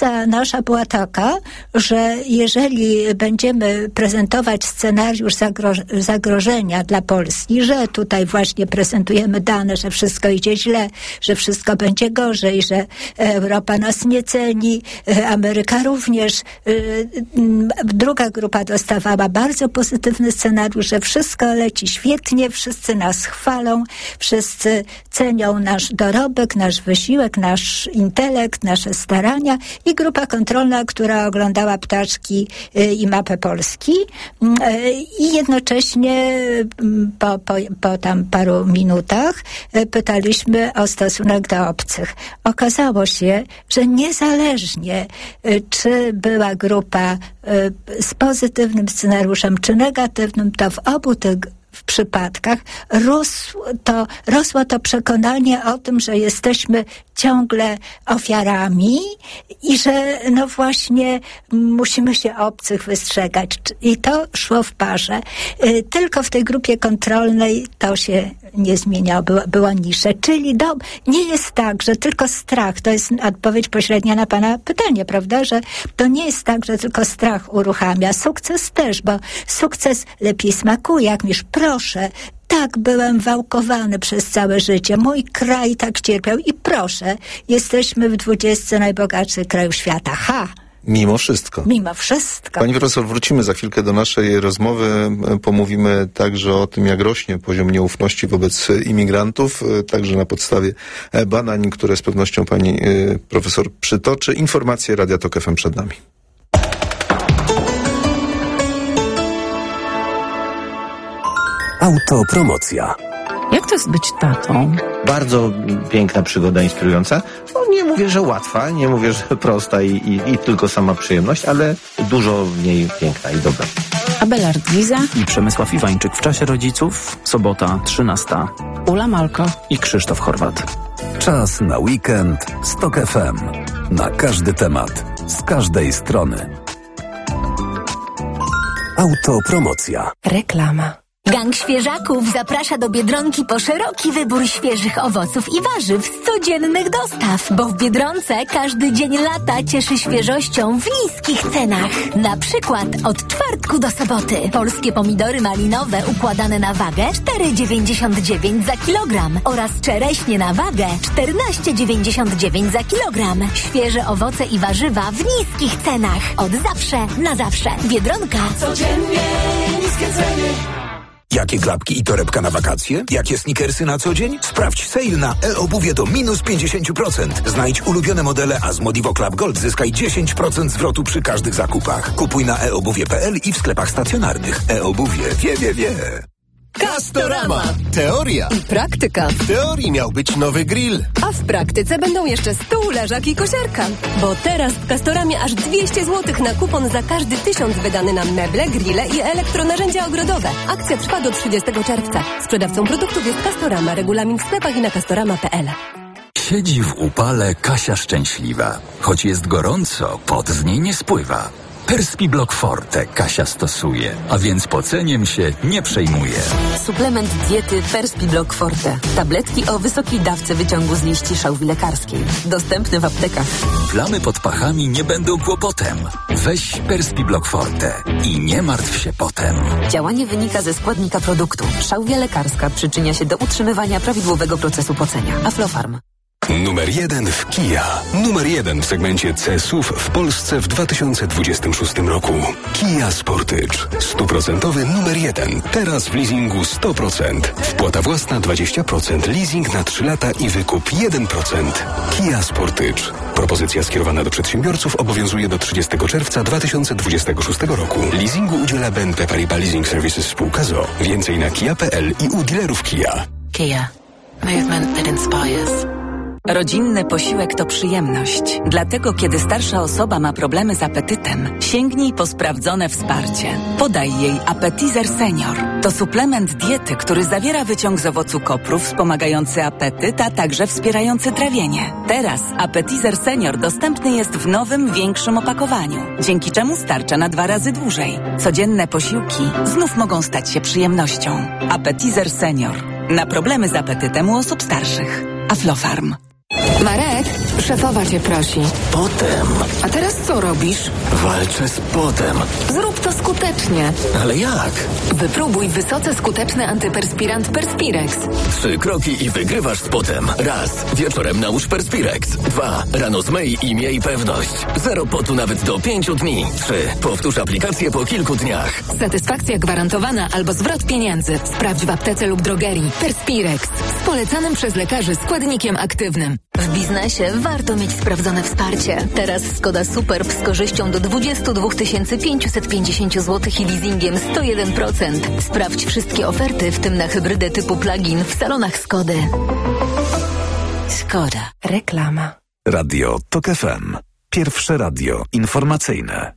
nasza była taka, że jeżeli będziemy prezentować scenariusz zagro- zagrożenia dla Polski, że tutaj właśnie prezentujemy dane, że wszystko idzie źle, że wszystko będzie gorzej, że Europa nas nie ceni, Ameryka również. Druga grupa dostawała bardzo pozytywny scenariusz, że wszystko leci świetnie, wszyscy nas chwalą, wszyscy cenią nasz dorobek, nasz wysiłek, nasz intelekt, nasze starania, i grupa kontrolna, która oglądała ptaczki i mapę Polski, i jednocześnie po, po, po tam paru minutach pytaliśmy o stosunek do obcych. Okazało się, że niezależnie czy była grupa z pozytywnym scenariuszem, czy negatywnym, to w obu tych w przypadkach rosło to, rosło to przekonanie o tym, że jesteśmy ciągle ofiarami i że no właśnie musimy się obcych wystrzegać. I to szło w parze. Tylko w tej grupie kontrolnej to się nie zmieniało, było, było niższe. Czyli do, nie jest tak, że tylko strach, to jest odpowiedź pośrednia na pana pytanie, prawda, że to nie jest tak, że tylko strach uruchamia. Sukces też, bo sukces lepiej smakuje, jak niż proszę. Tak, byłem wałkowany przez całe życie. Mój kraj tak cierpiał i proszę, jesteśmy w dwudziestce najbogatszych krajów świata. Ha! Mimo wszystko. Mimo wszystko. Pani profesor, wrócimy za chwilkę do naszej rozmowy. Pomówimy także o tym, jak rośnie poziom nieufności wobec imigrantów, także na podstawie badań, które z pewnością pani profesor przytoczy. Informacje Radia Tok F M przed nami. Autopromocja. Jak to jest być tatą? Bardzo piękna przygoda, inspirująca. No, nie mówię, że łatwa, nie mówię, że prosta i, i, i tylko sama przyjemność, ale dużo w niej piękna i dobra. Abelard Giza i Przemysław Iwańczyk w czasie rodziców, sobota trzynasta. Ula Malko i Krzysztof Chorwat. Czas na weekend z Tok F M. Na każdy temat, z każdej strony. Autopromocja. Reklama. Gang Świeżaków zaprasza do Biedronki po szeroki wybór świeżych owoców i warzyw z codziennych dostaw, bo w Biedronce każdy dzień lata cieszy świeżością w niskich cenach. Na przykład od czwartku do soboty polskie pomidory malinowe układane na wagę cztery dziewięćdziesiąt dziewięć za kilogram oraz czereśnie na wagę czternaście dziewięćdziesiąt dziewięć za kilogram. Świeże owoce i warzywa w niskich cenach. Od zawsze na zawsze. Biedronka. Codziennie niskie ceny. Jakie klapki i torebka na wakacje? Jakie sneakersy na co dzień? Sprawdź sale na e-obuwie do minus pięćdziesiąt procent. Znajdź ulubione modele, a z Modivo Club Gold zyskaj dziesięć procent zwrotu przy każdych zakupach. Kupuj na e obuwie kropka p l i w sklepach stacjonarnych. E-obuwie wie, wie, wie. Castorama. Teoria i praktyka. W teorii miał być nowy grill, a w praktyce będą jeszcze stół, leżak i kosiarka. Bo teraz w Castoramie aż dwieście złotych na kupon za każdy tysiąc wydany na meble, grille i elektronarzędzia ogrodowe. Akcja trwa do trzydziestego czerwca. Sprzedawcą produktów jest Castorama. Regulamin w sklepach i na castorama kropka p l. Siedzi w upale Kasia szczęśliwa. Choć jest gorąco, pot z niej nie spływa. Perspiblock Forte Kasia stosuje, a więc poceniem się nie przejmuje. Suplement diety Perspiblock Forte. Tabletki o wysokiej dawce wyciągu z liści szałwi lekarskiej. Dostępny w aptekach. Plamy pod pachami nie będą kłopotem. Weź Perspiblock Forte i nie martw się potem. Działanie wynika ze składnika produktu. Szałwia lekarska przyczynia się do utrzymywania prawidłowego procesu pocenia. Aflofarm. Numer jeden w Kia. Numer jeden w segmencie C S U V w Polsce w dwa tysiące dwudziestym szóstym roku. Kia Sportage. Stuprocentowy numer jeden. Teraz w leasingu sto procent. Wpłata własna dwadzieścia procent. Leasing na trzy lata i wykup jeden procent. Kia Sportage. Propozycja skierowana do przedsiębiorców obowiązuje do trzydziestego czerwca dwa tysiące dwudziestego szóstego roku. Leasingu udziela B N P Paribas Leasing Services spółka z o o. Więcej na kia kropka p l i u dealerów Kia. Kia. Movement that inspires. Rodzinny posiłek to przyjemność. Dlatego, kiedy starsza osoba ma problemy z apetytem, sięgnij po sprawdzone wsparcie. Podaj jej Appetizer Senior. To suplement diety, który zawiera wyciąg z owocu kopru wspomagający apetyt, a także wspierający trawienie. Teraz Appetizer Senior dostępny jest w nowym, większym opakowaniu, dzięki czemu starcza na dwa razy dłużej. Codzienne posiłki znów mogą stać się przyjemnością. Appetizer Senior. Na problemy z apetytem u osób starszych. Aflofarm. Marek, Szefowa cię prosi. Potem. A teraz co robisz? Walczę z potem. Zrób to skutecznie. Ale jak? Wypróbuj wysoce skuteczny antyperspirant Perspirex. Trzy kroki i wygrywasz z potem. Raz. Wieczorem nałóż Perspirex. Dwa. Rano zmyj i miej pewność. Zero potu nawet do pięciu dni. Trzy. Powtórz aplikację po kilku dniach. Satysfakcja gwarantowana albo zwrot pieniędzy. Sprawdź w aptece lub drogerii. Perspirex. Z polecanym przez lekarzy składnikiem aktywnym. W biznesie warto mieć sprawdzone wsparcie. Teraz Skoda Superb z korzyścią do dwadzieścia dwa tysiące pięćset pięćdziesiąt złotych i leasingiem sto jeden procent. Sprawdź wszystkie oferty, w tym na hybrydę typu plug-in w salonach Skody. Skoda. Reklama. Radio TOK F M. Pierwsze radio informacyjne.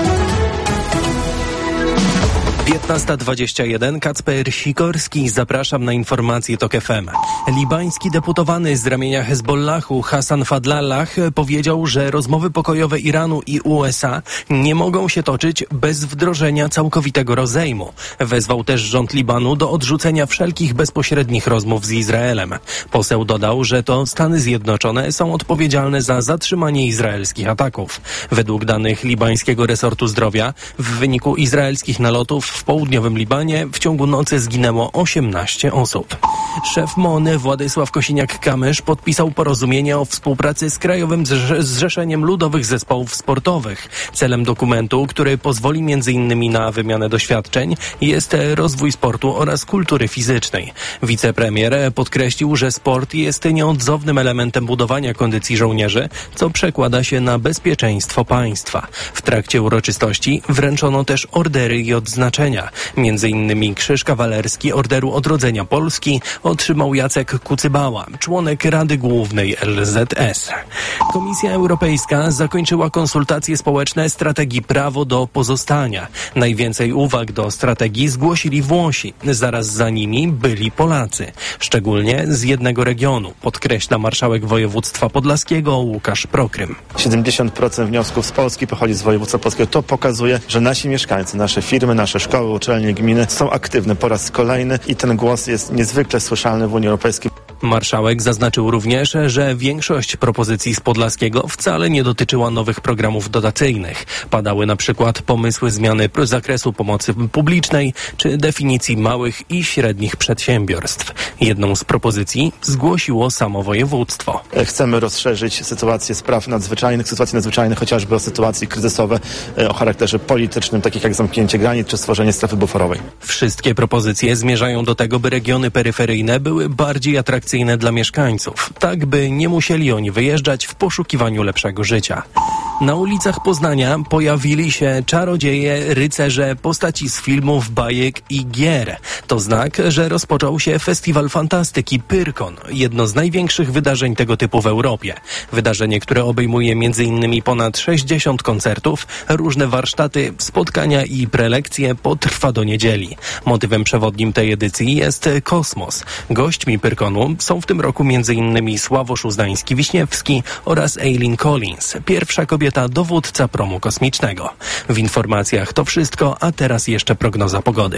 piętnasta dwadzieścia jeden. Kacper Sikorski, zapraszam na informacje TOK F M. Libański deputowany z ramienia Hezbollahu Hassan Fadlallah powiedział, że rozmowy pokojowe Iranu i U S A nie mogą się toczyć bez wdrożenia całkowitego rozejmu. Wezwał też rząd Libanu do odrzucenia wszelkich bezpośrednich rozmów z Izraelem. Poseł dodał, że to Stany Zjednoczone są odpowiedzialne za zatrzymanie izraelskich ataków. Według danych libańskiego resortu zdrowia w wyniku izraelskich nalotów w południowym Libanie w ciągu nocy zginęło osiemnaście osób. Szef M O N Władysław Kosiniak-Kamysz podpisał porozumienie o współpracy z Krajowym Zrzeszeniem Ludowych Zespołów Sportowych. Celem dokumentu, który pozwoli między innymi na wymianę doświadczeń, jest rozwój sportu oraz kultury fizycznej. Wicepremier podkreślił, że sport jest nieodzownym elementem budowania kondycji żołnierzy, co przekłada się na bezpieczeństwo państwa. W trakcie uroczystości wręczono też ordery i odznaczenia. Między innymi Krzyż Kawalerski Orderu Odrodzenia Polski otrzymał Jacek Kucybała, członek Rady Głównej L Z S. Komisja Europejska zakończyła konsultacje społeczne strategii Prawo do Pozostania. Najwięcej uwag do strategii zgłosili Włosi. Zaraz za nimi byli Polacy. Szczególnie z jednego regionu, podkreśla marszałek województwa podlaskiego Łukasz Prokrym. siedemdziesiąt procent wniosków z Polski pochodzi z województwa polskiego. To pokazuje, że nasi mieszkańcy, nasze firmy, nasze szkoły, uczelnie, gminy są aktywne po raz kolejny i ten głos jest niezwykle słyszalny w Unii Europejskiej. Marszałek zaznaczył również, że większość propozycji z Podlaskiego wcale nie dotyczyła nowych programów dotacyjnych. Padały na przykład pomysły zmiany zakresu pomocy publicznej czy definicji małych i średnich przedsiębiorstw. Jedną z propozycji zgłosiło samo województwo. Chcemy rozszerzyć sytuację spraw nadzwyczajnych, sytuacji nadzwyczajnych, chociażby o sytuacje kryzysowe o charakterze politycznym, takich jak zamknięcie granic czy stworzenie strefy buforowej. Wszystkie propozycje zmierzają do tego, by regiony peryferyjne były bardziej atrakcyjne dla mieszkańców, tak by nie musieli oni wyjeżdżać w poszukiwaniu lepszego życia. Na ulicach Poznania pojawili się czarodzieje, rycerze, postaci z filmów, bajek i gier. To znak, że rozpoczął się Festiwal Fantastyki Pyrkon, jedno z największych wydarzeń tego typu w Europie. Wydarzenie, które obejmuje m.in. ponad sześćdziesiąt koncertów, różne warsztaty, spotkania i prelekcje, potrwa do niedzieli. Motywem przewodnim tej edycji jest kosmos. Gośćmi Pyrkonu są w tym roku m.in. Sławosz Uznański-Wiśniewski oraz Eileen Collins, pierwsza kobieta dowódca promu kosmicznego. W informacjach to wszystko, a teraz jeszcze prognoza pogody.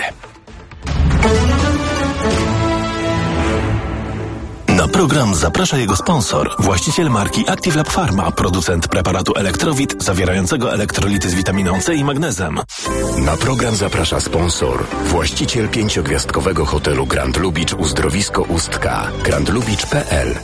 Na program zaprasza jego sponsor, właściciel marki Active Lab Pharma, producent preparatu Elektrowit zawierającego elektrolity z witaminą C i magnezem. Na program zaprasza sponsor, właściciel pięciogwiazdkowego hotelu Grand Lubicz Uzdrowisko Ustka, grand lubicz kropka p l.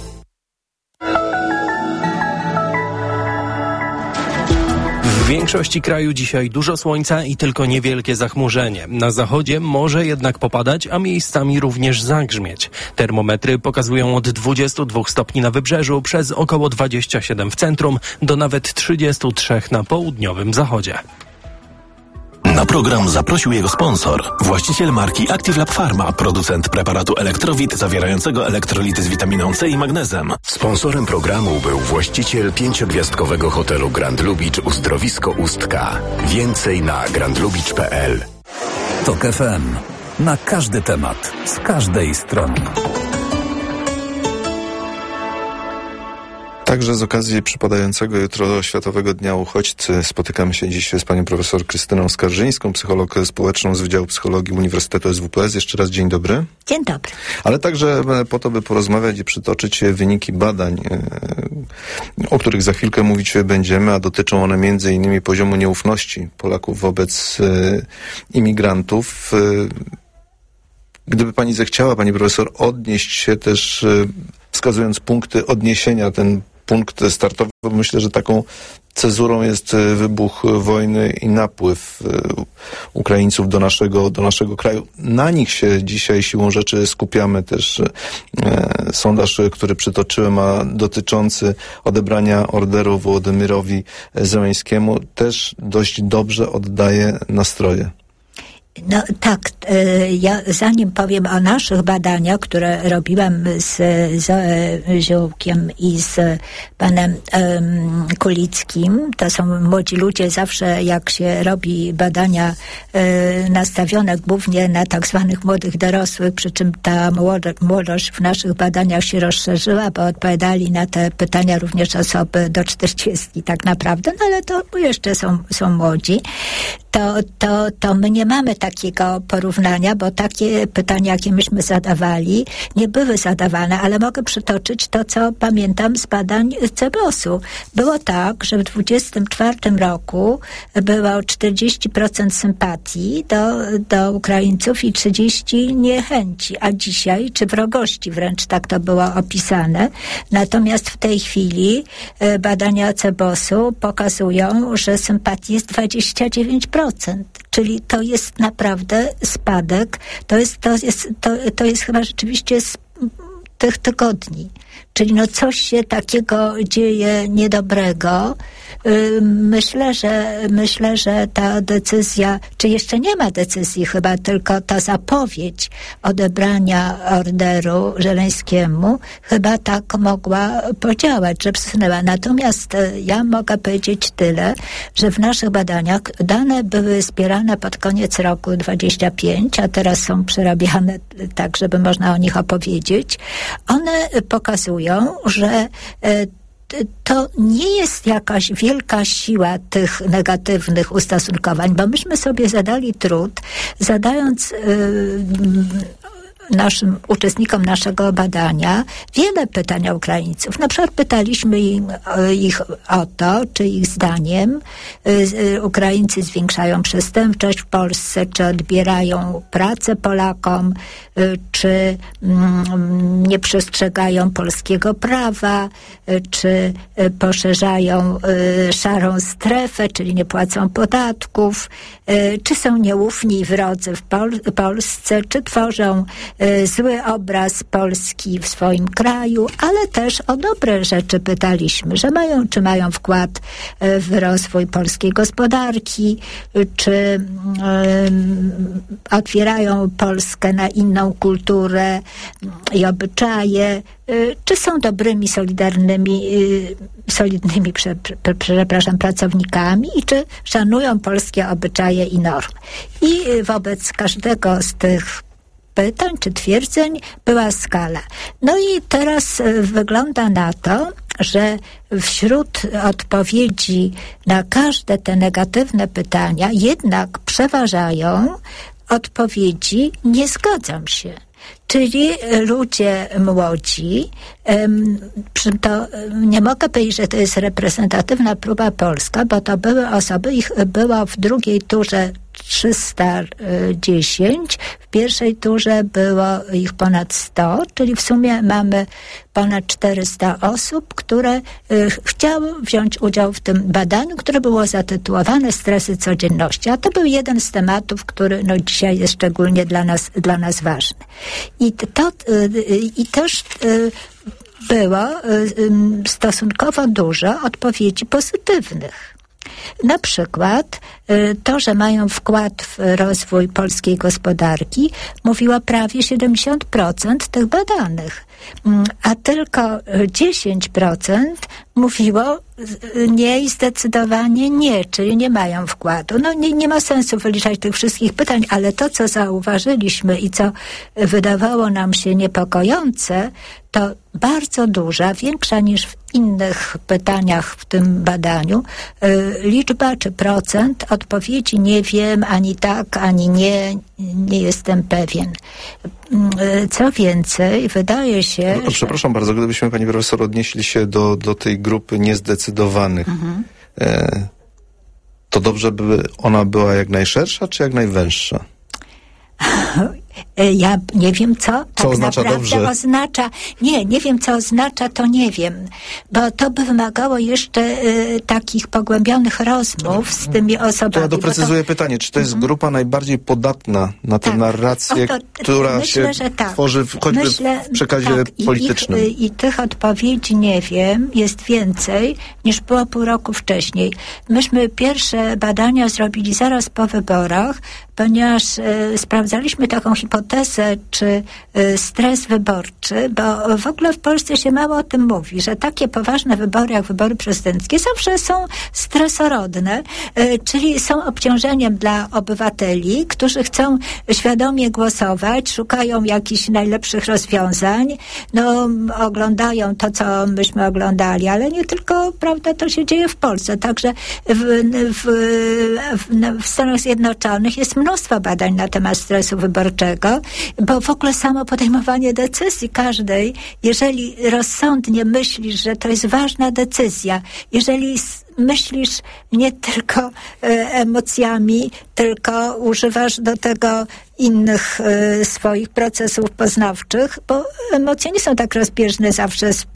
W większości kraju dzisiaj dużo słońca i tylko niewielkie zachmurzenie. Na zachodzie może jednak popadać, a miejscami również zagrzmieć. Termometry pokazują od dwudziestu dwóch stopni na wybrzeżu przez około dwadzieścia siedem w centrum do nawet trzydziestu trzech na południowym zachodzie. Na program zaprosił jego sponsor, właściciel marki Active Lab Pharma, producent preparatu Elektrowit zawierającego elektrolity z witaminą C i magnezem. Sponsorem programu był właściciel pięciogwiazdkowego hotelu Grand Lubicz Uzdrowisko Ustka. Więcej na grand lubicz kropka p l. TOK F M. Na każdy temat, z każdej strony. Także z okazji przypadającego jutro Światowego Dnia Uchodźcy spotykamy się dziś z panią profesor Krystyną Skarżyńską, psycholog społeczną z Wydziału Psychologii Uniwersytetu S W P S. Jeszcze raz dzień dobry. Dzień dobry. Ale także po to, by porozmawiać i przytoczyć wyniki badań, o których za chwilkę mówić będziemy, a dotyczą one między innymi poziomu nieufności Polaków wobec imigrantów. Gdyby pani zechciała, pani profesor, odnieść się też, wskazując punkty odniesienia, ten punkt startowy, myślę, że taką cezurą jest wybuch wojny i napływ Ukraińców do naszego, do naszego kraju. Na nich się dzisiaj siłą rzeczy skupiamy też. E, sondaż, który przytoczyłem, a dotyczący odebrania orderu Wołodymyrowi Zełenskiemu, też dość dobrze oddaje nastroje. No tak, ja zanim powiem o naszych badaniach, które robiłam z, z Ziołkiem i z panem um, Kulickim, to są młodzi ludzie, zawsze jak się robi badania e, nastawione głównie na tak zwanych młodych dorosłych, przy czym ta młodość w naszych badaniach się rozszerzyła, bo odpowiadali na te pytania również osoby do czterdziestki tak naprawdę, no ale to jeszcze są, są młodzi. To, to, to my nie mamy takiego porównania, bo takie pytania, jakie myśmy zadawali, nie były zadawane, ale mogę przytoczyć to, co pamiętam z badań C B O S-u. Było tak, że w dwudziestym czwartym roku było czterdzieści procent sympatii do, do Ukraińców i trzydzieści procent niechęci, a dzisiaj, czy wrogości wręcz tak to było opisane. Natomiast w tej chwili badania C B O S-u pokazują, że sympatii jest dwadzieścia dziewięć procent. Czyli to jest naprawdę spadek. To jest, to jest, to, to jest chyba rzeczywiście z tych tygodni. Czyli no coś się takiego dzieje niedobrego. Myślę, że myślę, że ta decyzja, czy jeszcze nie ma decyzji chyba, tylko ta zapowiedź odebrania orderu Żeleńskiemu chyba tak mogła podziałać, że przesunęła. Natomiast ja mogę powiedzieć tyle, że w naszych badaniach dane były zbierane pod koniec roku dwudziestego piątego, a teraz są przerabiane tak, żeby można o nich opowiedzieć. One pokazują, że to nie jest jakaś wielka siła tych negatywnych ustosunkowań, bo myśmy sobie zadali trud, zadając yy, naszym uczestnikom naszego badania wiele pytań o Ukraińców. Na przykład pytaliśmy ich, ich o to, czy ich zdaniem y, Ukraińcy zwiększają przestępczość w Polsce, czy odbierają pracę Polakom, y, czy y, nie przestrzegają polskiego prawa, y, czy y, poszerzają y, szarą strefę, czyli nie płacą podatków, y, czy są nieufni i wrodzy w Pol- Polsce, czy tworzą zły obraz Polski w swoim kraju, ale też o dobre rzeczy pytaliśmy, że mają, czy mają wkład w rozwój polskiej gospodarki, czy um, otwierają Polskę na inną kulturę i obyczaje, czy są dobrymi, solidarnymi, solidnymi, prze, prze, przepraszam, pracownikami i czy szanują polskie obyczaje i normy. I wobec każdego z tych pytań czy twierdzeń była skala. No i teraz y, wygląda na to, że wśród odpowiedzi na każde te negatywne pytania jednak przeważają odpowiedzi nie zgadzam się. Czyli ludzie młodzi, to nie mogę powiedzieć, że to jest reprezentatywna próba polska, bo to były osoby, ich było w drugiej turze trzysta dziesięć, w pierwszej turze było ich ponad sto, czyli w sumie mamy ponad czterysta osób, które chciały wziąć udział w tym badaniu, które było zatytułowane Stresy codzienności. A to był jeden z tematów, który no, dzisiaj jest szczególnie dla nas, dla nas ważny. I, to, i też było stosunkowo dużo odpowiedzi pozytywnych. Na przykład to, że mają wkład w rozwój polskiej gospodarki, mówiło prawie siedemdziesiąt procent tych badanych, a tylko dziesięć procent mówiło nie i zdecydowanie nie, czyli nie mają wkładu. No nie, nie ma sensu wyliczać tych wszystkich pytań, ale to, co zauważyliśmy i co wydawało nam się niepokojące, to bardzo duża, większa niż w innych pytaniach w tym badaniu, y, liczba czy procent odpowiedzi nie wiem, ani tak, ani nie, nie jestem pewien. Y, co więcej, wydaje się... No, przepraszam że... bardzo, gdybyśmy, pani profesor, odnieśli się do, do tej grupy niezdecydowanych, mhm. e, to dobrze by ona była jak najszersza, czy jak najwęższa? Ja nie wiem, co, co tak oznacza naprawdę dobrze? oznacza. Nie, nie wiem, co oznacza, to nie wiem. Bo to by wymagało jeszcze y, takich pogłębionych rozmów z tymi osobami. To ja doprecyzuję to... pytanie, czy to jest mm. grupa najbardziej podatna na tę tak. narrację, o, to, która myślę, się tak. tworzy w, choćby myślę, w przekazie tak. politycznym? I, ich, I tych odpowiedzi nie wiem, jest więcej niż było pół roku wcześniej. Myśmy pierwsze badania zrobili zaraz po wyborach, ponieważ y, sprawdzaliśmy taką hipotezę, czy y, stres wyborczy, bo w ogóle w Polsce się mało o tym mówi, że takie poważne wybory, jak wybory prezydenckie, zawsze są stresorodne, y, czyli są obciążeniem dla obywateli, którzy chcą świadomie głosować, szukają jakichś najlepszych rozwiązań, no oglądają to, co myśmy oglądali, ale nie tylko, prawda, to się dzieje w Polsce, także w, w, w, w Stanach Zjednoczonych jest mnóstwo badań na temat stresu wyborczego, bo w ogóle samo podejmowanie decyzji każdej, jeżeli rozsądnie myślisz, że to jest ważna decyzja, jeżeli myślisz nie tylko e, emocjami, tylko używasz do tego innych e, swoich procesów poznawczych, bo emocje nie są tak rozbieżne zawsze z